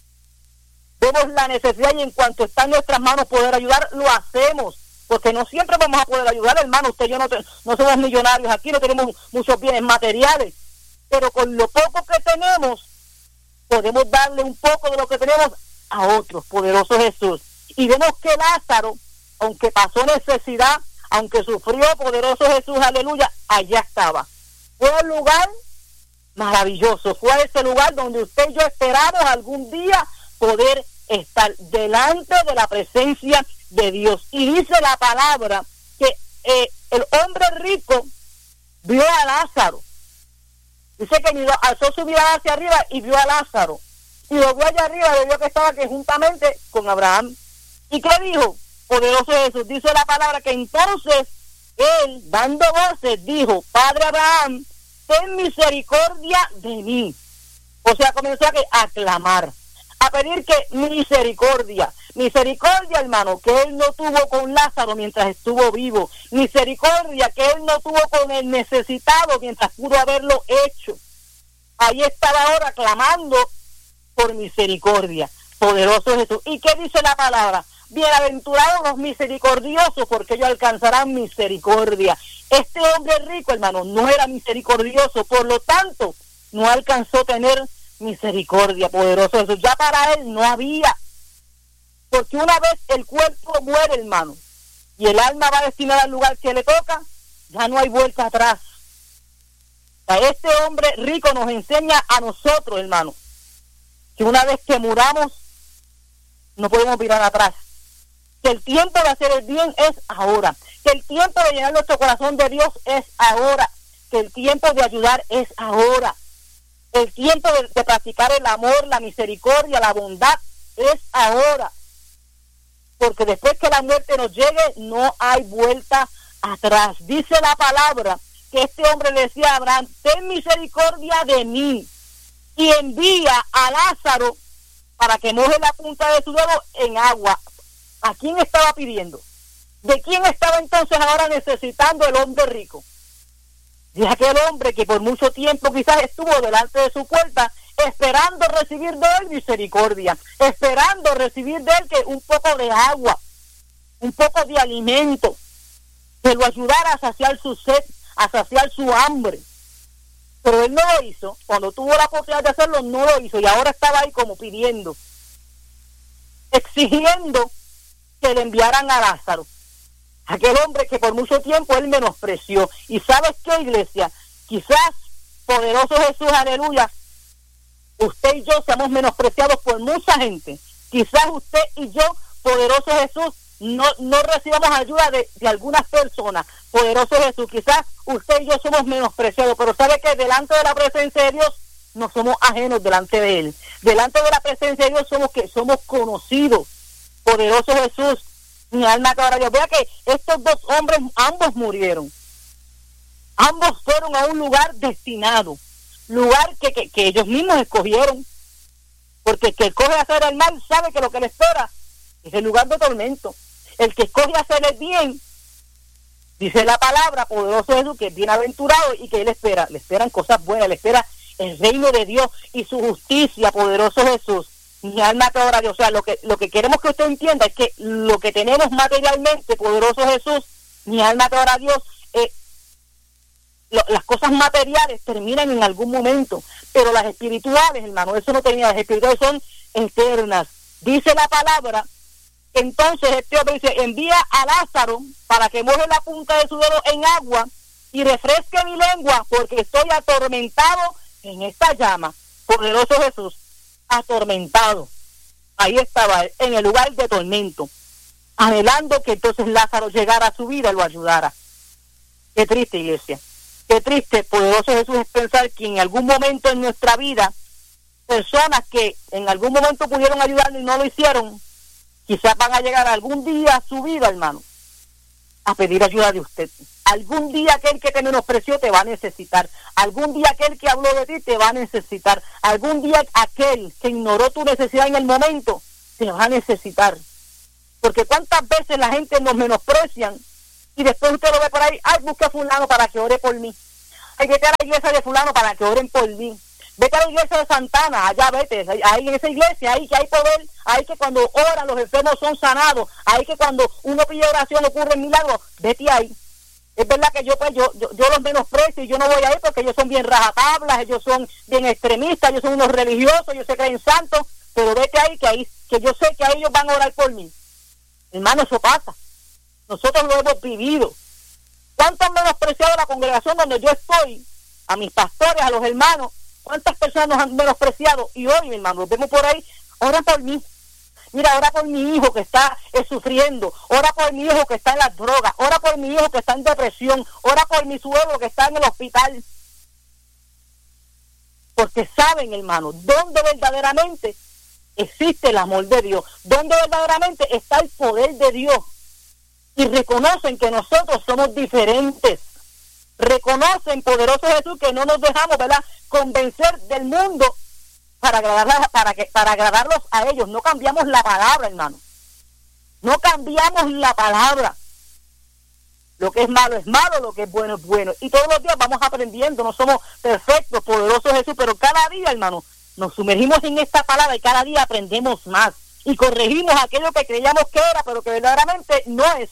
vemos la necesidad y en cuanto está en nuestras manos poder ayudar, lo hacemos, porque no siempre vamos a poder ayudar, hermano. Usted y yo no, te, no somos millonarios aquí, no tenemos muchos bienes materiales, pero con lo poco que tenemos podemos darle un poco de lo que tenemos a otros. Poderoso Jesús. Y vemos que Lázaro, aunque pasó necesidad, aunque sufrió, poderoso Jesús, aleluya, allá estaba. Fue un lugar maravilloso, fue a ese lugar donde usted y yo esperamos algún día poder estar delante de la presencia de Dios. Y dice la palabra que eh, el hombre rico vio a Lázaro. Dice que miró, alzó su mirada hacia arriba y vio a Lázaro. Y luego allá arriba le vio que estaba que juntamente con Abraham. ¿Y qué dijo? Poderoso Jesús. Dice la palabra que entonces él, dando voces, dijo: Padre Abraham, ten misericordia de mí. O sea, comenzó a, que, a clamar, a pedir que misericordia, misericordia, hermano, que él no tuvo con Lázaro mientras estuvo vivo, misericordia que él no tuvo con el necesitado mientras pudo haberlo hecho. Ahí estaba ahora clamando por misericordia, poderoso Jesús. ¿Y qué dice la palabra? Bienaventurados los misericordiosos, porque ellos alcanzarán misericordia. Este hombre rico, hermano, no era misericordioso, por lo tanto, no alcanzó a tener misericordia, poderoso Jesús. Ya para él no había, porque una vez el cuerpo muere, hermano, y el alma va destinada al lugar que le toca, ya no hay vuelta atrás. A este hombre rico nos enseña a nosotros, hermano, que una vez que muramos, no podemos mirar atrás. Que el tiempo de hacer el bien es ahora. Que el tiempo de llenar nuestro corazón de Dios es ahora. Que el tiempo de ayudar es ahora. El tiempo de, de practicar el amor, la misericordia, la bondad es ahora. Porque después que la muerte nos llegue, no hay vuelta atrás. Dice la palabra que este hombre le decía a Abraham: ten misericordia de mí y envía a Lázaro para que moje la punta de su dedo en agua. ¿A quién estaba pidiendo? ¿De quién estaba entonces ahora necesitando el hombre rico? De aquel hombre que por mucho tiempo quizás estuvo delante de su puerta esperando recibir de él misericordia, esperando recibir de él que un poco de agua, un poco de alimento, que lo ayudara a saciar su sed, a saciar su hambre. Pero él no lo hizo. Cuando tuvo la posibilidad de hacerlo, no lo hizo, y ahora estaba ahí como pidiendo, exigiendo que le enviaran a Lázaro, aquel hombre que por mucho tiempo él menospreció. Y ¿sabes qué, iglesia? Quizás, poderoso Jesús, aleluya, usted y yo seamos menospreciados por mucha gente. Quizás usted y yo, poderoso Jesús, no, no recibamos ayuda de, de algunas personas. Poderoso Jesús, quizás usted y yo somos menospreciados, pero ¿sabe que delante de la presencia de Dios no somos ajenos delante de Él? Delante de la presencia de Dios somos que somos conocidos. Poderoso Jesús, mi alma te adora Dios. Vea que estos dos hombres, ambos murieron. Ambos fueron a un lugar destinado, lugar que, que, que ellos mismos escogieron, porque el que escoge hacer el mal sabe que lo que le espera es el lugar de tormento. El que escoge hacer el bien, dice la palabra, poderoso Jesús, que es bienaventurado y que él espera, le esperan cosas buenas, le espera el reino de Dios y su justicia, poderoso Jesús. Mi alma te adora Dios. O sea, lo que, lo que queremos que usted entienda es que lo que tenemos materialmente, poderoso Jesús, mi alma te adora Dios, eh, lo, las cosas materiales terminan en algún momento, pero las espirituales, hermano, eso no termina. Las espirituales son eternas. Dice la palabra, entonces este hombre dice: envía a Lázaro para que moje la punta de su dedo en agua y refresque mi lengua, porque estoy atormentado en esta llama. Poderoso Jesús, atormentado. Ahí estaba él, en el lugar de tormento, anhelando que entonces Lázaro llegara a su vida y lo ayudara. Qué triste, iglesia. Qué triste, poderoso Jesús, es pensar que en algún momento en nuestra vida, personas que en algún momento pudieron ayudarlo y no lo hicieron, quizás van a llegar algún día a su vida, hermano, a pedir ayuda de usted. Algún día aquel que te menospreció te va a necesitar. Algún día aquel que habló de ti te va a necesitar. Algún día aquel que ignoró tu necesidad en el momento te va a necesitar. Porque cuántas veces la gente nos menosprecian y después usted lo ve por ahí, ay, busque a fulano para que ore por mí. Ay, vete a la iglesia de fulano para que oren por mí. Vete a la iglesia de Santana, allá vete, ahí en esa iglesia, ahí que hay poder, ahí que cuando oran los enfermos son sanados, ahí que cuando uno pide oración ocurren milagros, vete ahí. Es verdad que yo pues yo, yo, yo los menosprecio y yo no voy a ir porque ellos son bien rajatablas, ellos son bien extremistas, ellos son unos religiosos, ellos se creen santos, pero vete ahí que ahí, que yo sé que a ellos van a orar por mí. Hermano, eso pasa. Nosotros lo hemos vivido. ¿Cuánto han menospreciado la congregación donde yo estoy? A mis pastores, a los hermanos. ¿Cuántas personas nos han menospreciado? Y hoy, mi hermano, los vemos por ahí, ora por mí. Mira, ora por mi hijo que está eh, sufriendo, ora por mi hijo que está en las drogas, ora por mi hijo que está en depresión, ora por mi suegro que está en el hospital. Porque saben, hermano, dónde verdaderamente existe el amor de Dios, dónde verdaderamente está el poder de Dios. Y reconocen que nosotros somos diferentes. Reconocen, poderoso Jesús, que no nos dejamos, ¿verdad?, convencer del mundo para agradarlas, para que para agradarlos a ellos. No cambiamos la palabra, hermano. No cambiamos la palabra. Lo que es malo es malo, lo que es bueno es bueno. Y todos los días vamos aprendiendo, no somos perfectos, poderoso Jesús, pero cada día, hermano, nos sumergimos en esta palabra y cada día aprendemos más. Y corregimos aquello que creíamos que era, pero que verdaderamente no es.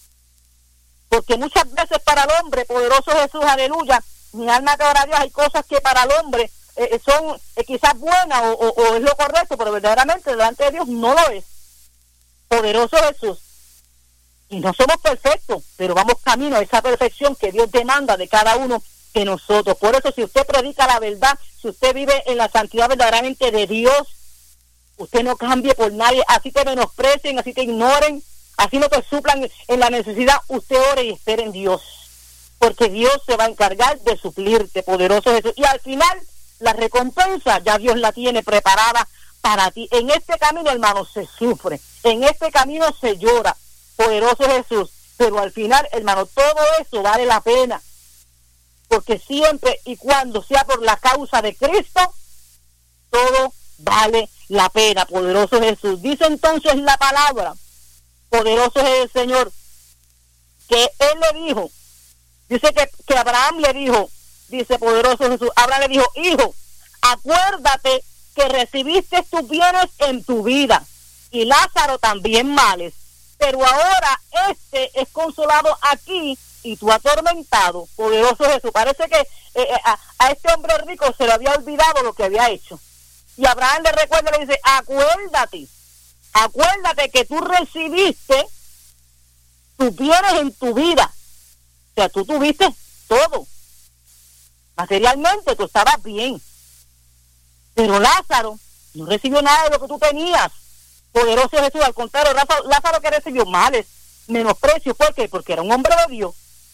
Porque muchas veces para el hombre, poderoso Jesús, aleluya, mi alma te ora a Dios, hay cosas que para el hombre eh, son eh, quizás buenas o, o, o es lo correcto, pero verdaderamente delante de Dios no lo es. Poderoso Jesús. Y no somos perfectos, pero vamos camino a esa perfección que Dios demanda de cada uno de nosotros. Por eso, si usted predica la verdad, si usted vive en la santidad verdaderamente de Dios, usted no cambie por nadie, así te menosprecien, así te ignoren, así no te suplan en la necesidad, usted ore y espere en Dios, porque Dios se va a encargar de suplirte, poderoso Jesús. Y al final, la recompensa ya Dios la tiene preparada para ti. En este camino, hermano, se sufre, en este camino se llora, poderoso Jesús, pero al final, hermano, todo eso vale la pena, porque siempre y cuando sea por la causa de Cristo, todo vale la pena, poderoso Jesús. Dice entonces la palabra, poderoso es el Señor, que Él le dijo, dice que, que Abraham le dijo, dice poderoso Jesús, Abraham le dijo, hijo, acuérdate que recibiste tus bienes en tu vida, y Lázaro también males, pero ahora este es consolado aquí, y tú atormentado, poderoso Jesús. Parece que eh, a, a este hombre rico se le había olvidado lo que había hecho. Y Abraham le recuerda, le dice, acuérdate, acuérdate que tú recibiste tus bienes en tu vida. O sea, tú tuviste todo. Materialmente tú estabas bien. Pero Lázaro no recibió nada de lo que tú tenías. Poderoso Jesús, al contrario, Lázaro, Lázaro que recibió males, menosprecio. ¿Por qué? Porque era un hombre de Dios.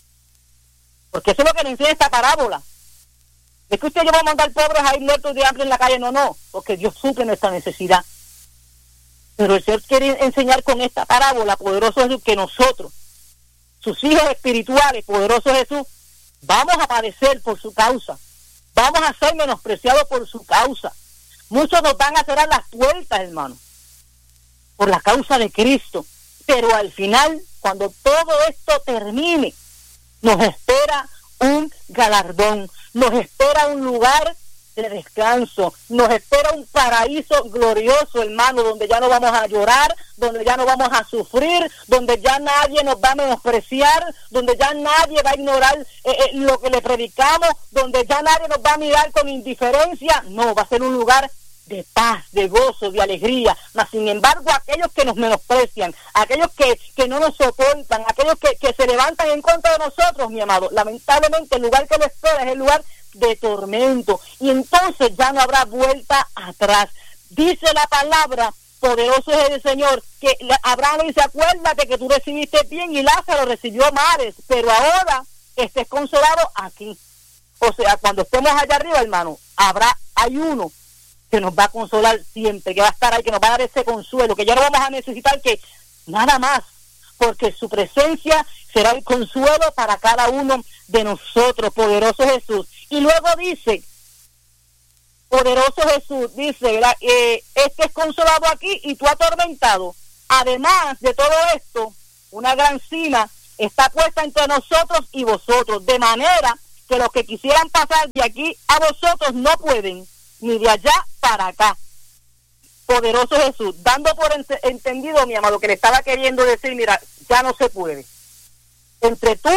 Porque eso es lo que le enseña esta parábola. Es que usted lleva a mandar pobres a ir muertos de hambre en la calle, no, no, porque Dios suple nuestra necesidad. Pero el Señor quiere enseñar con esta parábola, poderoso Jesús, que nosotros, sus hijos espirituales, poderoso Jesús, vamos a padecer por su causa, vamos a ser menospreciados por su causa. Muchos nos van a cerrar las puertas, hermano, por la causa de Cristo. Pero al final, cuando todo esto termine, nos espera un galardón, nos espera un lugar de descanso, nos espera un paraíso glorioso, hermano, donde ya no vamos a llorar, donde ya no vamos a sufrir, donde ya nadie nos va a menospreciar, donde ya nadie va a ignorar eh, eh, lo que le predicamos, donde ya nadie nos va a mirar con indiferencia. No, va a ser un lugar de paz, de gozo, de alegría. Mas sin embargo, aquellos que nos menosprecian, aquellos que, que no nos soportan, aquellos que, que se levantan en contra de nosotros, mi amado, lamentablemente el lugar que les espera es el lugar de tormento, y entonces ya no habrá vuelta atrás. Dice la palabra, poderoso es el Señor, que Abraham le dice, acuérdate que tú recibiste bien y Lázaro recibió males, pero ahora estés consolado aquí. O sea, cuando estemos allá arriba, hermano, habrá, hay uno que nos va a consolar siempre, que va a estar ahí, que nos va a dar ese consuelo, que ya no vamos a necesitar que nada más, porque su presencia será el consuelo para cada uno de nosotros, poderoso Jesús. Y luego dice, poderoso Jesús, dice, ¿verdad? Eh, este es consolado aquí y tú atormentado. Además de todo esto, una gran cima está puesta entre nosotros y vosotros, de manera que los que quisieran pasar de aquí a vosotros no pueden, ni de allá para acá. Poderoso Jesús, dando por ent- entendido, mi amado, que le estaba queriendo decir, mira, ya no se puede. Entre tú,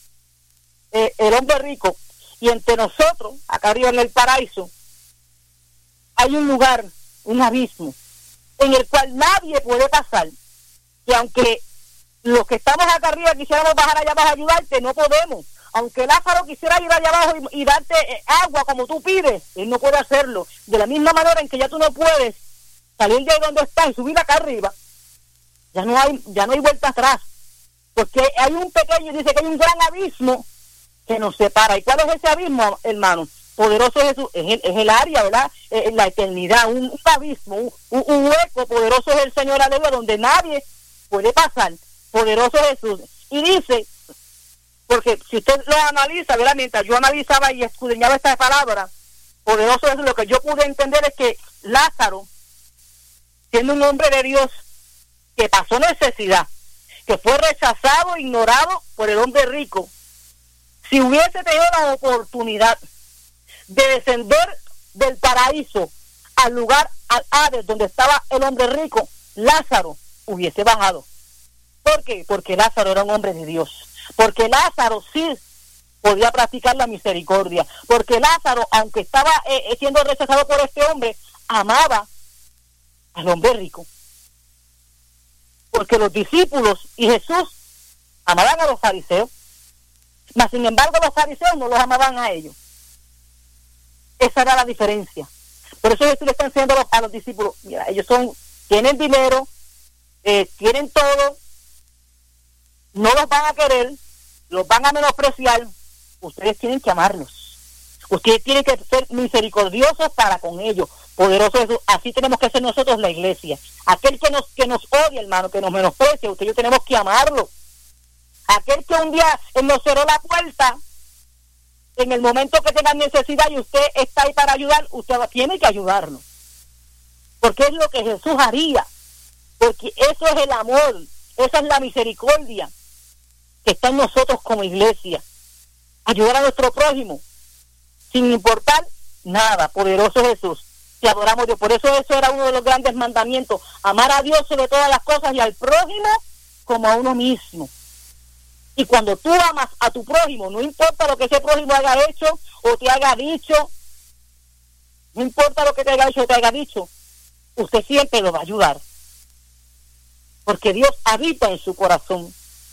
eh, el hombre rico, y entre nosotros, acá arriba en el paraíso, hay un lugar, un abismo, en el cual nadie puede pasar. Y aunque los que estamos acá arriba quisiéramos bajar allá abajo a ayudarte, no podemos. Aunque Lázaro quisiera ir allá abajo y, y darte eh, agua como tú pides, él no puede hacerlo. De la misma manera en que ya tú no puedes salir de ahí donde estás y subir acá arriba, ya no hay, ya no hay vuelta atrás. Porque hay un pequeño, dice que hay un gran abismo que nos separa. ¿Y cuál es ese abismo, hermano? Poderoso Jesús, es el, es el área, ¿verdad? Es la eternidad, un, un abismo, un, un, un hueco. Poderoso es el Señor, aleluya, donde nadie puede pasar. Poderoso Jesús. Y dice, porque si usted lo analiza, ¿verdad? Mientras yo analizaba y escudriñaba esta palabra, poderoso Jesús, lo que yo pude entender es que Lázaro, siendo un hombre de Dios que pasó necesidad, que fue rechazado, ignorado por el hombre rico, si hubiese tenido la oportunidad de descender del paraíso al lugar, al Hades, donde estaba el hombre rico, Lázaro hubiese bajado. ¿Por qué? Porque Lázaro era un hombre de Dios. Porque Lázaro sí podía practicar la misericordia. Porque Lázaro, aunque estaba eh, siendo rechazado por este hombre, amaba al hombre rico. Porque los discípulos y Jesús amaban a los fariseos, mas sin embargo los fariseos no los amaban a ellos. Esa era la diferencia. Por eso Jesús le está enseñando a los, a los discípulos, mira, ellos son, tienen dinero, eh, tienen todo, no los van a querer, los van a menospreciar, ustedes tienen que amarlos. Ustedes tienen que ser misericordiosos para con ellos. Poderoso Jesús, así tenemos que ser nosotros la iglesia. Aquel que nos, que nos odia, hermano, que nos menosprecia, ustedes tenemos que amarlo. Aquel que un día nos cerró la puerta, en el momento que tengan necesidad y usted está ahí para ayudar, usted tiene que ayudarlo. Porque es lo que Jesús haría. Porque eso es el amor, esa es la misericordia que está en nosotros como iglesia. Ayudar a nuestro prójimo, sin importar nada. Poderoso Jesús, te adoramos Dios. Por eso eso era uno de los grandes mandamientos, amar a Dios sobre todas las cosas y al prójimo como a uno mismo. Y cuando tú amas a tu prójimo, no importa lo que ese prójimo haya hecho o te haya dicho, no importa lo que te haya hecho o te haya dicho, usted siempre lo va a ayudar. Porque Dios habita en su corazón.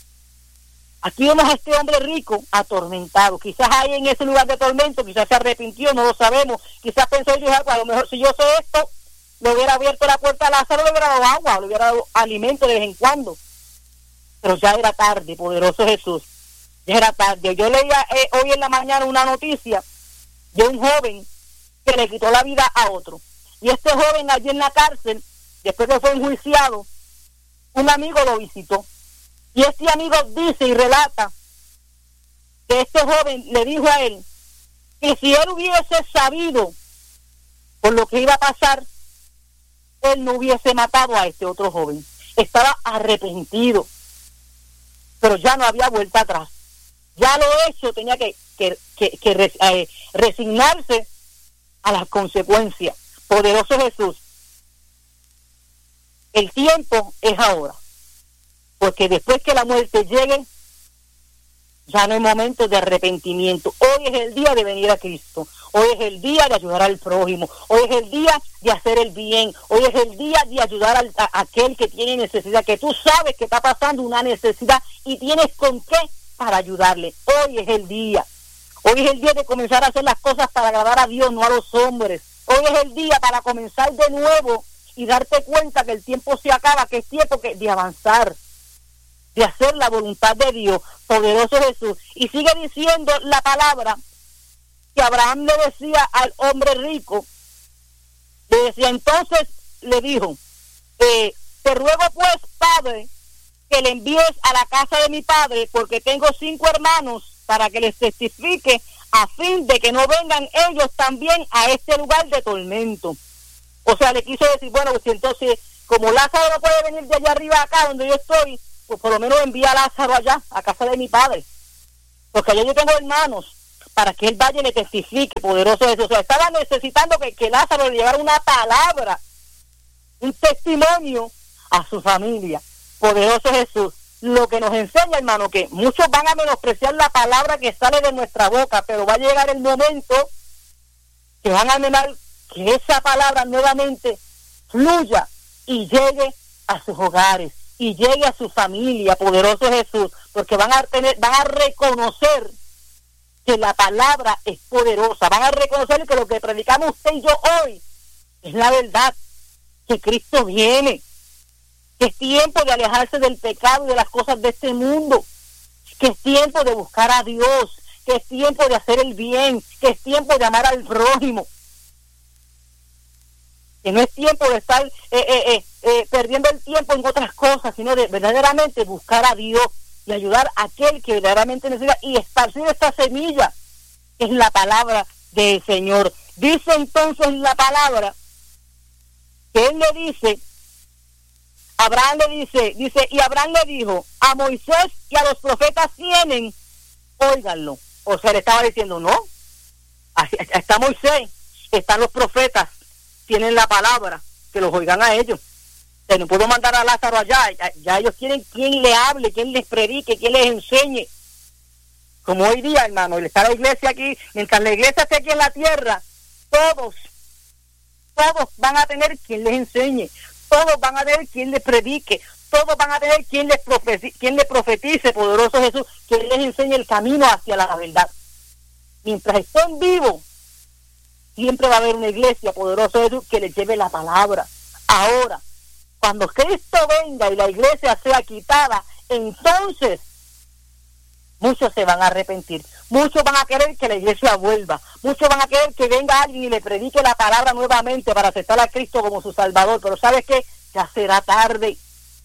Aquí vemos a este hombre rico atormentado. Quizás ahí en ese lugar de tormento, quizás se arrepintió, no lo sabemos. Quizás pensó yo, a lo mejor si yo sé esto, le hubiera abierto la puerta a Lázaro, le hubiera dado agua, le hubiera dado alimento de vez en cuando. Pero ya era tarde, poderoso Jesús. Ya era tarde. Yo leía eh, hoy en la mañana una noticia de un joven que le quitó la vida a otro. Y este joven allí en la cárcel, después que fue enjuiciado, un amigo lo visitó. Y este amigo dice y relata que este joven le dijo a él que si él hubiese sabido por lo que iba a pasar, él no hubiese matado a este otro joven. Estaba arrepentido, pero ya no había vuelta atrás. Ya lo hecho tenía que, que, que, que res, eh, resignarse a las consecuencias. Poderoso Jesús, el tiempo es ahora, porque después que la muerte llegue, ya no hay momento de arrepentimiento. Hoy es el día de venir a Cristo. Hoy es el día de ayudar al prójimo. Hoy es el día de hacer el bien. Hoy es el día de ayudar al, a, a aquel que tiene necesidad, que tú sabes que está pasando una necesidad y tienes con qué para ayudarle. Hoy es el día. Hoy es el día de comenzar a hacer las cosas para agradar a Dios, no a los hombres. Hoy es el día para comenzar de nuevo y darte cuenta que el tiempo se acaba, que es tiempo que, de avanzar, de hacer la voluntad de Dios. Poderoso Jesús. Y sigue diciendo la palabra que Abraham le decía al hombre rico, le decía, entonces le dijo, eh, te ruego pues, padre, que le envíes a la casa de mi padre, porque tengo cinco hermanos, para que les testifique, a fin de que no vengan ellos también a este lugar de tormento. O sea, le quiso decir, bueno, pues entonces como Lázaro no puede venir de allá arriba acá donde yo estoy, pues por lo menos envía a Lázaro allá, a casa de mi padre, porque allá yo tengo hermanos, para que él vaya y le testifique, poderoso Jesús. O sea, estaba necesitando que, que Lázaro le llevara una palabra, un testimonio a su familia, poderoso Jesús. Lo que nos enseña, hermano, que muchos van a menospreciar la palabra que sale de nuestra boca, pero va a llegar el momento que van a anhelar que esa palabra nuevamente fluya y llegue a sus hogares y llegue a su familia, poderoso Jesús, porque van a tener, van a reconocer que la palabra es poderosa, van a reconocer que lo que predicamos usted y yo hoy es la verdad, que Cristo viene, que es tiempo de alejarse del pecado y de las cosas de este mundo, que es tiempo de buscar a Dios, que es tiempo de hacer el bien, que es tiempo de amar al prójimo, que no es tiempo de estar eh, eh, eh, eh, perdiendo el tiempo en otras cosas, sino de verdaderamente buscar a Dios y ayudar a aquel que verdaderamente necesita y esparcir esta semilla, que es la palabra del Señor. Dice entonces la palabra que él le dice, Abraham le dice, dice, y Abraham le dijo, a Moisés y a los profetas tienen, óiganlo. O sea, le estaba diciendo, no, está Moisés, están los profetas, tienen la palabra, que los oigan a ellos. O sea, no puedo mandar a Lázaro allá, ya, ya ellos quieren quien le hable, quien les predique, quien les enseñe. Como hoy día, hermano, está la iglesia aquí, mientras la iglesia esté aquí en la tierra, todos, todos van a tener quien les enseñe, todos van a tener quien les predique, todos van a tener quien les profetice, quien les profetice, poderoso Jesús, quien les enseñe el camino hacia la verdad. Mientras estén vivos, siempre va a haber una iglesia, poderoso Jesús, que les lleve la palabra. Ahora, cuando Cristo venga y la iglesia sea quitada, entonces muchos se van a arrepentir, muchos van a querer que la iglesia vuelva, muchos van a querer que venga alguien y le predique la palabra nuevamente para aceptar a Cristo como su Salvador, pero ¿sabes qué? Ya será tarde,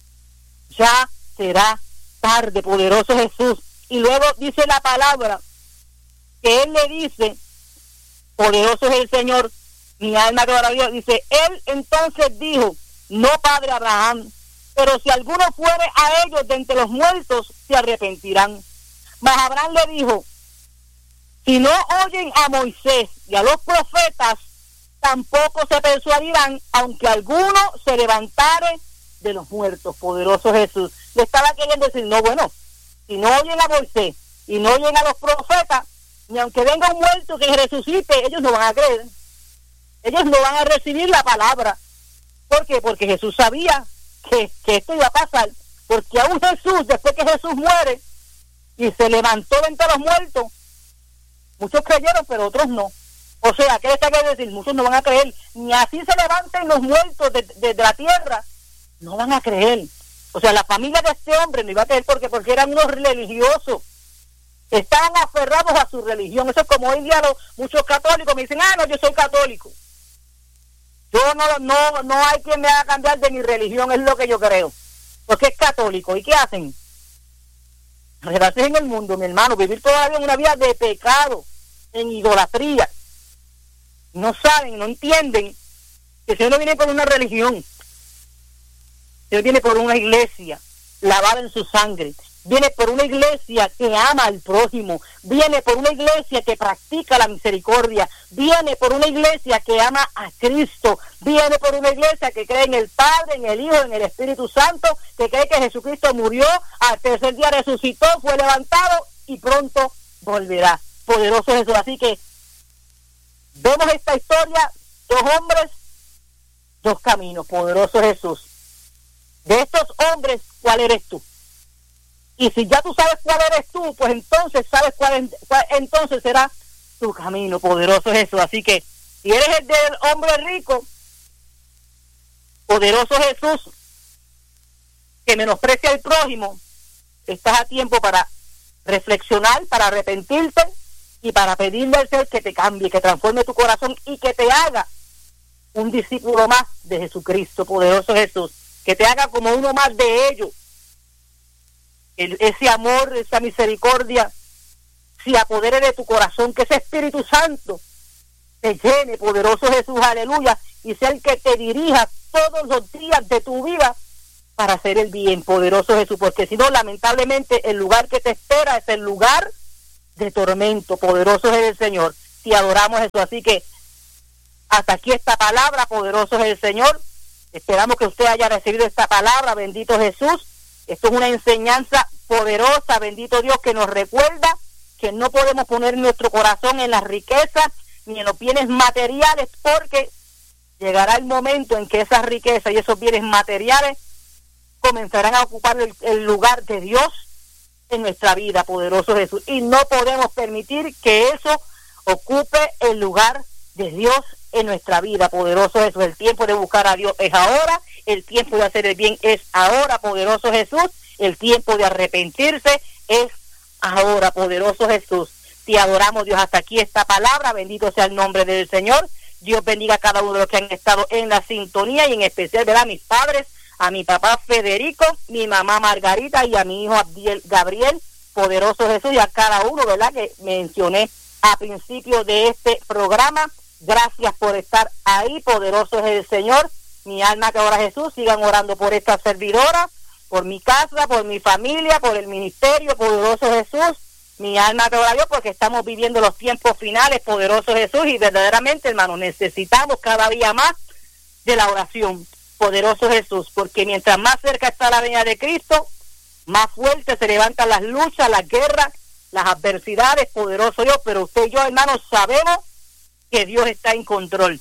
ya será tarde, poderoso Jesús. Y luego dice la palabra que él le dice, poderoso es el Señor, mi alma adora a Dios, dice, él entonces dijo, no, padre Abraham, pero si alguno fuere a ellos de entre los muertos, se arrepentirán. Mas Abraham le dijo, si no oyen a Moisés y a los profetas, tampoco se persuadirán, aunque alguno se levantare de los muertos, poderoso Jesús. Le estaba queriendo decir, no, bueno, si no oyen a Moisés y no oyen a los profetas, ni aunque venga un muerto que resucite, ellos no van a creer. Ellos no van a recibir la palabra. ¿Por qué? Porque Jesús sabía que, que esto iba a pasar. Porque aún Jesús, después que Jesús muere y se levantó de entre los muertos, muchos creyeron, pero otros no. O sea, ¿qué está queriendo decir? Muchos no van a creer. Ni así se levanten los muertos de, de, de la tierra, no van a creer. O sea, la familia de este hombre no iba a creer porque, porque eran unos religiosos. Estaban aferrados a su religión. Eso es como hoy día los, muchos católicos me dicen, ah, no, yo soy católico. Yo no, no, no hay quien me haga cambiar de mi religión, es lo que yo creo. Porque es católico. ¿Y qué hacen? Redarse en el mundo, mi hermano, vivir todavía en una vida de pecado, en idolatría. No saben, no entienden que si uno viene por una religión, si uno viene por una iglesia lavada en su sangre, viene por una iglesia que ama al prójimo, viene por una iglesia que practica la misericordia, viene por una iglesia que ama a Cristo, viene por una iglesia que cree en el Padre, en el Hijo, en el Espíritu Santo, que cree que Jesucristo murió, al tercer día resucitó, fue levantado y pronto volverá. Poderoso Jesús. Así que vemos esta historia, dos hombres, dos caminos, poderoso Jesús. De estos hombres, ¿cuál eres tú? Y si ya tú sabes cuál eres tú, pues entonces sabes cuál, es, cuál entonces será tu camino, poderoso Jesús. Así que si eres el del hombre rico, poderoso Jesús, que menosprecia al prójimo, estás a tiempo para reflexionar, para arrepentirte y para pedirle al Señor que te cambie, que transforme tu corazón y que te haga un discípulo más de Jesucristo, poderoso Jesús, que te haga como uno más de ellos. El, ese amor, esa misericordia se apodere de tu corazón, que ese Espíritu Santo te llene, poderoso Jesús, aleluya, y sea el que te dirija todos los días de tu vida para hacer el bien, poderoso Jesús, porque si no, lamentablemente, el lugar que te espera es el lugar de tormento. Poderoso es el Señor. Te adoramos, Jesús. Así que hasta aquí esta palabra, poderoso es el Señor. Esperamos que usted haya recibido esta palabra, bendito Jesús. Esto es una enseñanza poderosa, bendito Dios, que nos recuerda que no podemos poner nuestro corazón en las riquezas ni en los bienes materiales, porque llegará el momento en que esas riquezas y esos bienes materiales comenzarán a ocupar el, el lugar de Dios en nuestra vida, poderoso Jesús. Y no podemos permitir que eso ocupe el lugar de Dios en nuestra vida, poderoso Jesús. El tiempo de buscar a Dios es ahora, el tiempo de hacer el bien es ahora, poderoso Jesús. El tiempo de arrepentirse es ahora, poderoso Jesús. Te adoramos, Dios. Hasta aquí esta palabra. Bendito sea el nombre del Señor. Dios bendiga a cada uno de los que han estado en la sintonía, y en especial, ¿verdad?, a mis padres, a mi papá Federico, mi mamá Margarita y a mi hijo Abdiel Gabriel, poderoso Jesús, y a cada uno, ¿verdad?, que mencioné a principio de este programa. Gracias por estar ahí, poderoso es el Señor. Mi alma que ora Jesús, sigan orando por esta servidora, por mi casa, por mi familia, por el ministerio, poderoso Jesús. Mi alma te ora Dios, porque estamos viviendo los tiempos finales, poderoso Jesús, y verdaderamente, hermano, necesitamos cada día más de la oración, poderoso Jesús, porque mientras más cerca está la venida de Cristo, más fuerte se levantan las luchas, las guerras, las adversidades, poderoso Dios. Pero usted y yo, hermanos, sabemos que Dios está en control,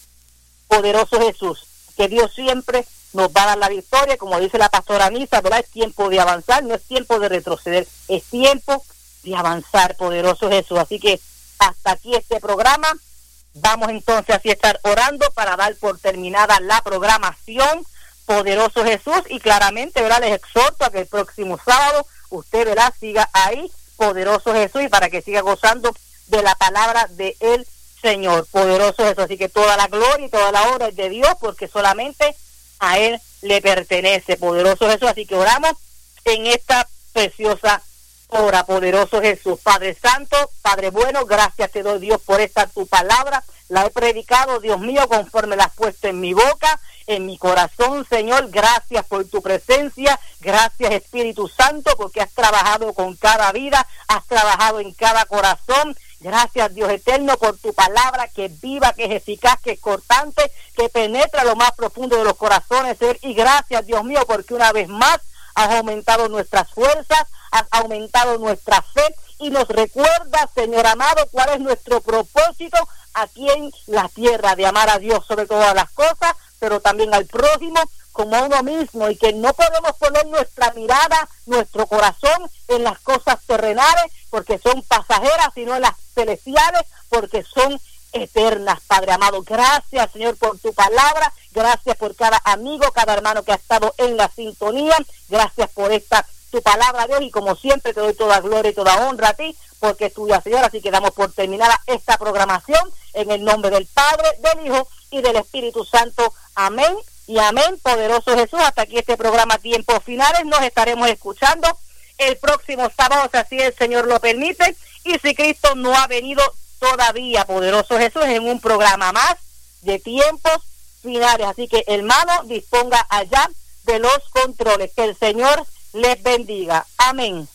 poderoso Jesús, que Dios siempre nos va a dar la victoria. Como dice la pastora Misa, ¿verdad?, es tiempo de avanzar, no es tiempo de retroceder, es tiempo de avanzar, poderoso Jesús. Así que hasta aquí este programa. Vamos entonces así a estar orando para dar por terminada la programación, poderoso Jesús, y claramente, ¿verdad?, les exhorto a que el próximo sábado usted, ¿verdad?, siga ahí, poderoso Jesús, y para que siga gozando de la palabra de el Señor, poderoso Jesús. Así que toda la gloria y toda la obra es de Dios, porque solamente a Él le pertenece, poderoso Jesús. Así que oramos en esta preciosa hora, poderoso Jesús. Padre Santo, Padre bueno, gracias te doy, Dios, por esta tu palabra. La he predicado, Dios mío, conforme la has puesto en mi boca, en mi corazón, Señor. Gracias por tu presencia, gracias Espíritu Santo, porque has trabajado con cada vida, has trabajado en cada corazón. Gracias, Dios eterno, por tu palabra, que es viva, que es eficaz, que es cortante, que penetra lo más profundo de los corazones, Señor. Y gracias, Dios mío, porque una vez más has aumentado nuestras fuerzas, has aumentado nuestra fe, y nos recuerda, Señor amado, cuál es nuestro propósito aquí en la tierra, de amar a Dios sobre todas las cosas, pero también al prójimo como a uno mismo, y que no podemos poner nuestra mirada, nuestro corazón en las cosas terrenales, porque son pasajeras, sino en las celestiales, porque son eternas, Padre amado. Gracias, Señor, por tu palabra. Gracias por cada amigo, cada hermano que ha estado en la sintonía. Gracias por esta tu palabra, Dios, y como siempre te doy toda gloria y toda honra a ti, porque es tuya, Señor. Así que damos por terminada esta programación en el nombre del Padre, del Hijo y del Espíritu Santo. Amén y amén, poderoso Jesús. Hasta aquí este programa Tiempos Finales. Nos estaremos escuchando el próximo sábado, si así el Señor lo permite, y si Cristo no ha venido todavía, poderoso Jesús, en un programa más de Tiempos Finales. Así que, hermano, disponga allá de los controles. Que el Señor les bendiga. Amén.